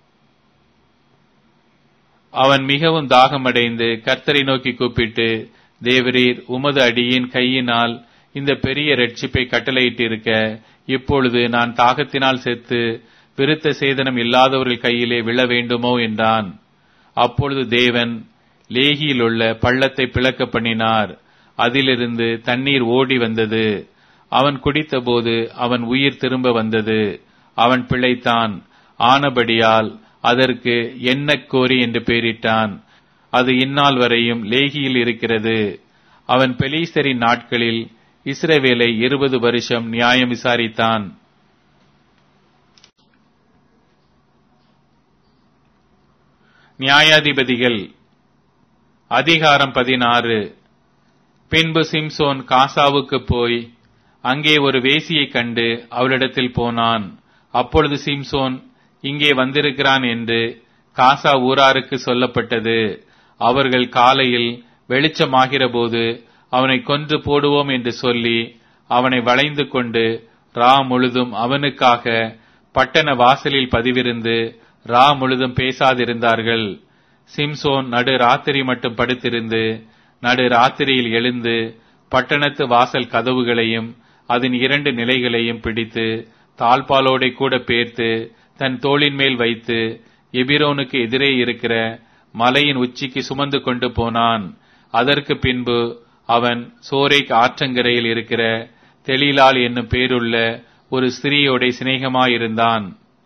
அவன் மிகவும் தாகமடைந்து கர்த்தரை நோக்கி கூப்பிட்டு, தேவரீர் உமது அடியின் கையினால் இந்த பெரிய ரட்சிப்பை கட்டளையிட்டிருக்க இப்பொழுது நான் தாகத்தினால் செத்து விருத்த சேதனம் இல்லாதவர்கள் கையிலே விழ வேண்டுமோ என்றான். அப்பொழுது தேவன் லேகியில் உள்ள பள்ளத்தை பிளக்க பண்ணினார். அதிலிருந்து தண்ணீர் ஓடி வந்தது. அவன் குடித்தபோது அவன் உயிர் திரும்ப வந்தது. அவன் பிழைத்தான். ஆனபடியால் அதற்கு எண்ணக்கோரி என்று பெயரிட்டான். அது இந்நாள் வரையும் லேகியில் இருக்கிறது. அவன் பெலிஸ்தரின் நாட்களில் இஸ்ரவேலை இருபது வருஷம் நியாயம் விசாரித்தான். நியாயாதிபதிகள் அதிகாரம் பதினாறு. பின்பு சிம்சோன் காசாவுக்கு போய் அங்கே ஒரு வேசியை கண்டு அவளிடத்தில் போனான். அப்பொழுது சிம்சோன் இங்கே வந்திருக்கிறான் என்று காசா ஊராருக்கு சொல்லப்பட்டது. அவர்கள் காலையில் வெளிச்சமாகிற போது அவனை கொன்று போடுவோம் என்று சொல்லி அவனை வளைந்து கொண்டு ரா முழுதும் அவனுக்காக பட்டண வாசலில் பதிவிருந்து ரா முழுதும் பேசாதிருந்தார்கள். சிம்சோன் நடு ராத்திரி மட்டும் படுத்திருந்து நடு ராத்திரியில் எழுந்து பட்டணத்து வாசல் கதவுகளையும் அதன் இரண்டு நிலைகளையும் பிடித்து தாழ்பாலோடை கூட பேர்த்து தன் தோளின் மேல் வைத்து எபிரோனுக்கு எதிரே இருக்கிற மலையின் உச்சிக்கு சுமந்து கொண்டு போனான். அதற்கு பின்பு அவன் சோரேக் ஆற்றங்கரையில் இருக்கிற தெலீலாள் என்னும் பேருள்ள ஒரு ஸ்திரீயோட சிநேகமாயிருந்தான்.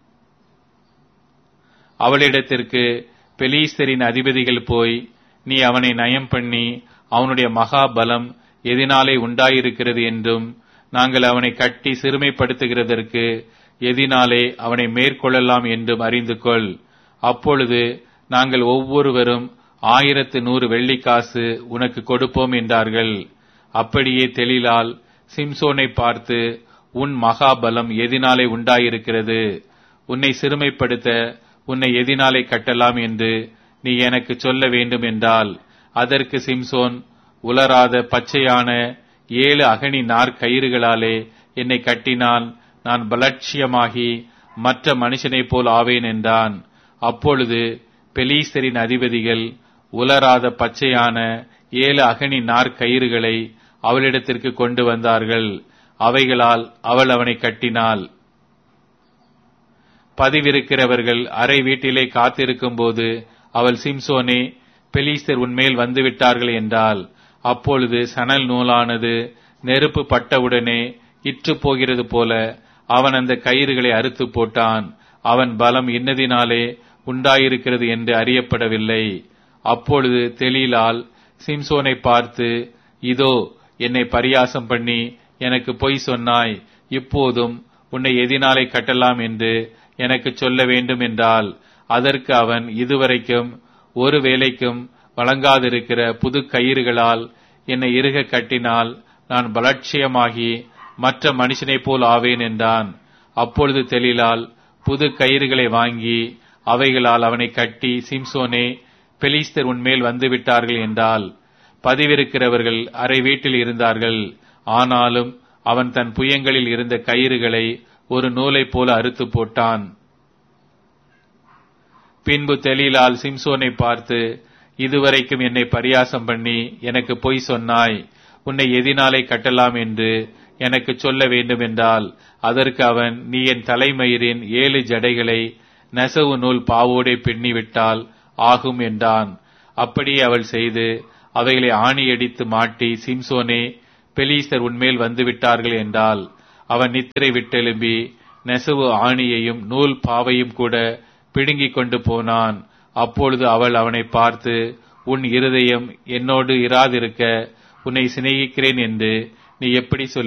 அவளிடத்திற்கு பெலிஸ்தரின் அதிபதிகள் போய், நீ அவனை நயம் பண்ணி அவனுடைய மகாபலம் எதினாலே உண்டாயிருக்கிறது என்றும் நாங்கள் அவனை கட்டி சிறுமைப்படுத்துகிறதற்கு எதினாலே அவனை மேற்கொள்ளலாம் என்றும் அறிந்து கொள். அப்பொழுது நாங்கள் ஒவ்வொருவரும் ஆயிரத்து நூறு வெள்ளிக்காசு உனக்கு கொடுப்போம் என்றார்கள். அப்படியே தெலீலாள் சிம்சோனை பார்த்து, உன் மகாபலம் எதினாலே உண்டாயிருக்கிறது, உன்னை சிறுமைப்படுத்த உன்னை எதினாலே கட்டலாம் என்று நீ எனக்கு சொல்ல வேண்டும் என்றால், அதற்கு சிம்சோன், உலராத பச்சையான ஏழு அகனி நார் கயிறுகளாலே என்னை கட்டினால் நான் பலட்சியமாகி மற்ற மனுஷனைப் போல் ஆவேன் என்றான். அப்பொழுது பெலிஸ்தரின் அதிபதிகள் உலராத பச்சையான ஏழு அகனி நார் கயிறுகளை அவளிடத்திற்கு கொண்டு வந்தார்கள். அவைகளால் அவள் அவனை கட்டினாள். பதிவிருக்கிறவர்கள் அறை வீட்டிலே காத்திருக்கும் போது அவள், சிம்சோனே, பெலிஸ்தர் உன்மேல் வந்துவிட்டார்கள் என்றாள். அப்பொழுது சணல் நூலானது நெருப்பு பட்டவுடனே இற்று போகிறது போல அவன் அந்த கயிறுகளை அறுத்து போட்டான். அவன் பலம் இன்னதினாலே உண்டாயிருக்கிறது என்று அறியப்படவில்லை. அப்பொழுது தெலீலாள் சிம்சோனை பார்த்து, இதோ என்னை பரியாசம் பண்ணி எனக்கு பொய் சொன்னாய், இப்போதும் உன்னை எதினாலே கட்டலாம் என்று எனக்கு சொல்ல வேண்டும் என்றால், அதற்கு அவன், இதுவரைக்கும் ஒரு வேலைக்கும் வழங்காதிருக்கிற புது கயிறுகளால் என்னை இறுக கட்டினால் நான் பலட்சியமாகி மற்ற மனுஷனைப் போல் ஆவேன் என்றான். அப்பொழுது தெலீலாள் புது கயிறுகளை வாங்கி அவைகளால் அவனை கட்டி, சிம்சோனே, பெலிஸ்தர் உன்மேல் வந்துவிட்டார்கள் என்றால். பதிவிருக்கிறவர்கள் அறை வீட்டில் இருந்தார்கள். ஆனாலும் அவன் தன் புயங்களில் இருந்த கயிறுகளை ஒரு நூலை போல அறுத்து போட்டான். பின்பு தெலீலாள் சிம்சோனை பார்த்து, இதுவரைக்கும் என்னை பரியாசம் பண்ணி எனக்கு பொய் சொன்னாய், உன்னை எதினாலே கட்டலாம் என்று எனக்கு சொல்ல வேண்டும் என்றால், அதற்கு அவன், நீ என் தலைமயிரின் ஏழு ஜடைகளை நெசவு நூல் பாவோடே பின்னிவிட்டால் ஆகும் என்றான். அப்படியே அவள் செய்து அவைகளை ஆணியடித்து மாட்டி, சிம்சோனே, பெலிஸ்தர் உன்மேல் வந்து விட்டார்கள் என்றால், அவன் நித்திரை விட்டெலும்பி நெசவு ஆணியையும் நூல் பாவையும் கூட பிடுங்கிக் கொண்டு போனான். அப்பொழுது அவள் அவனை பார்த்து, உன் இருதயம் என்னோடு இராதிருக்க உன்னை சிநேகிக்கிறேன் என்று நீ எப்படி சொல்லி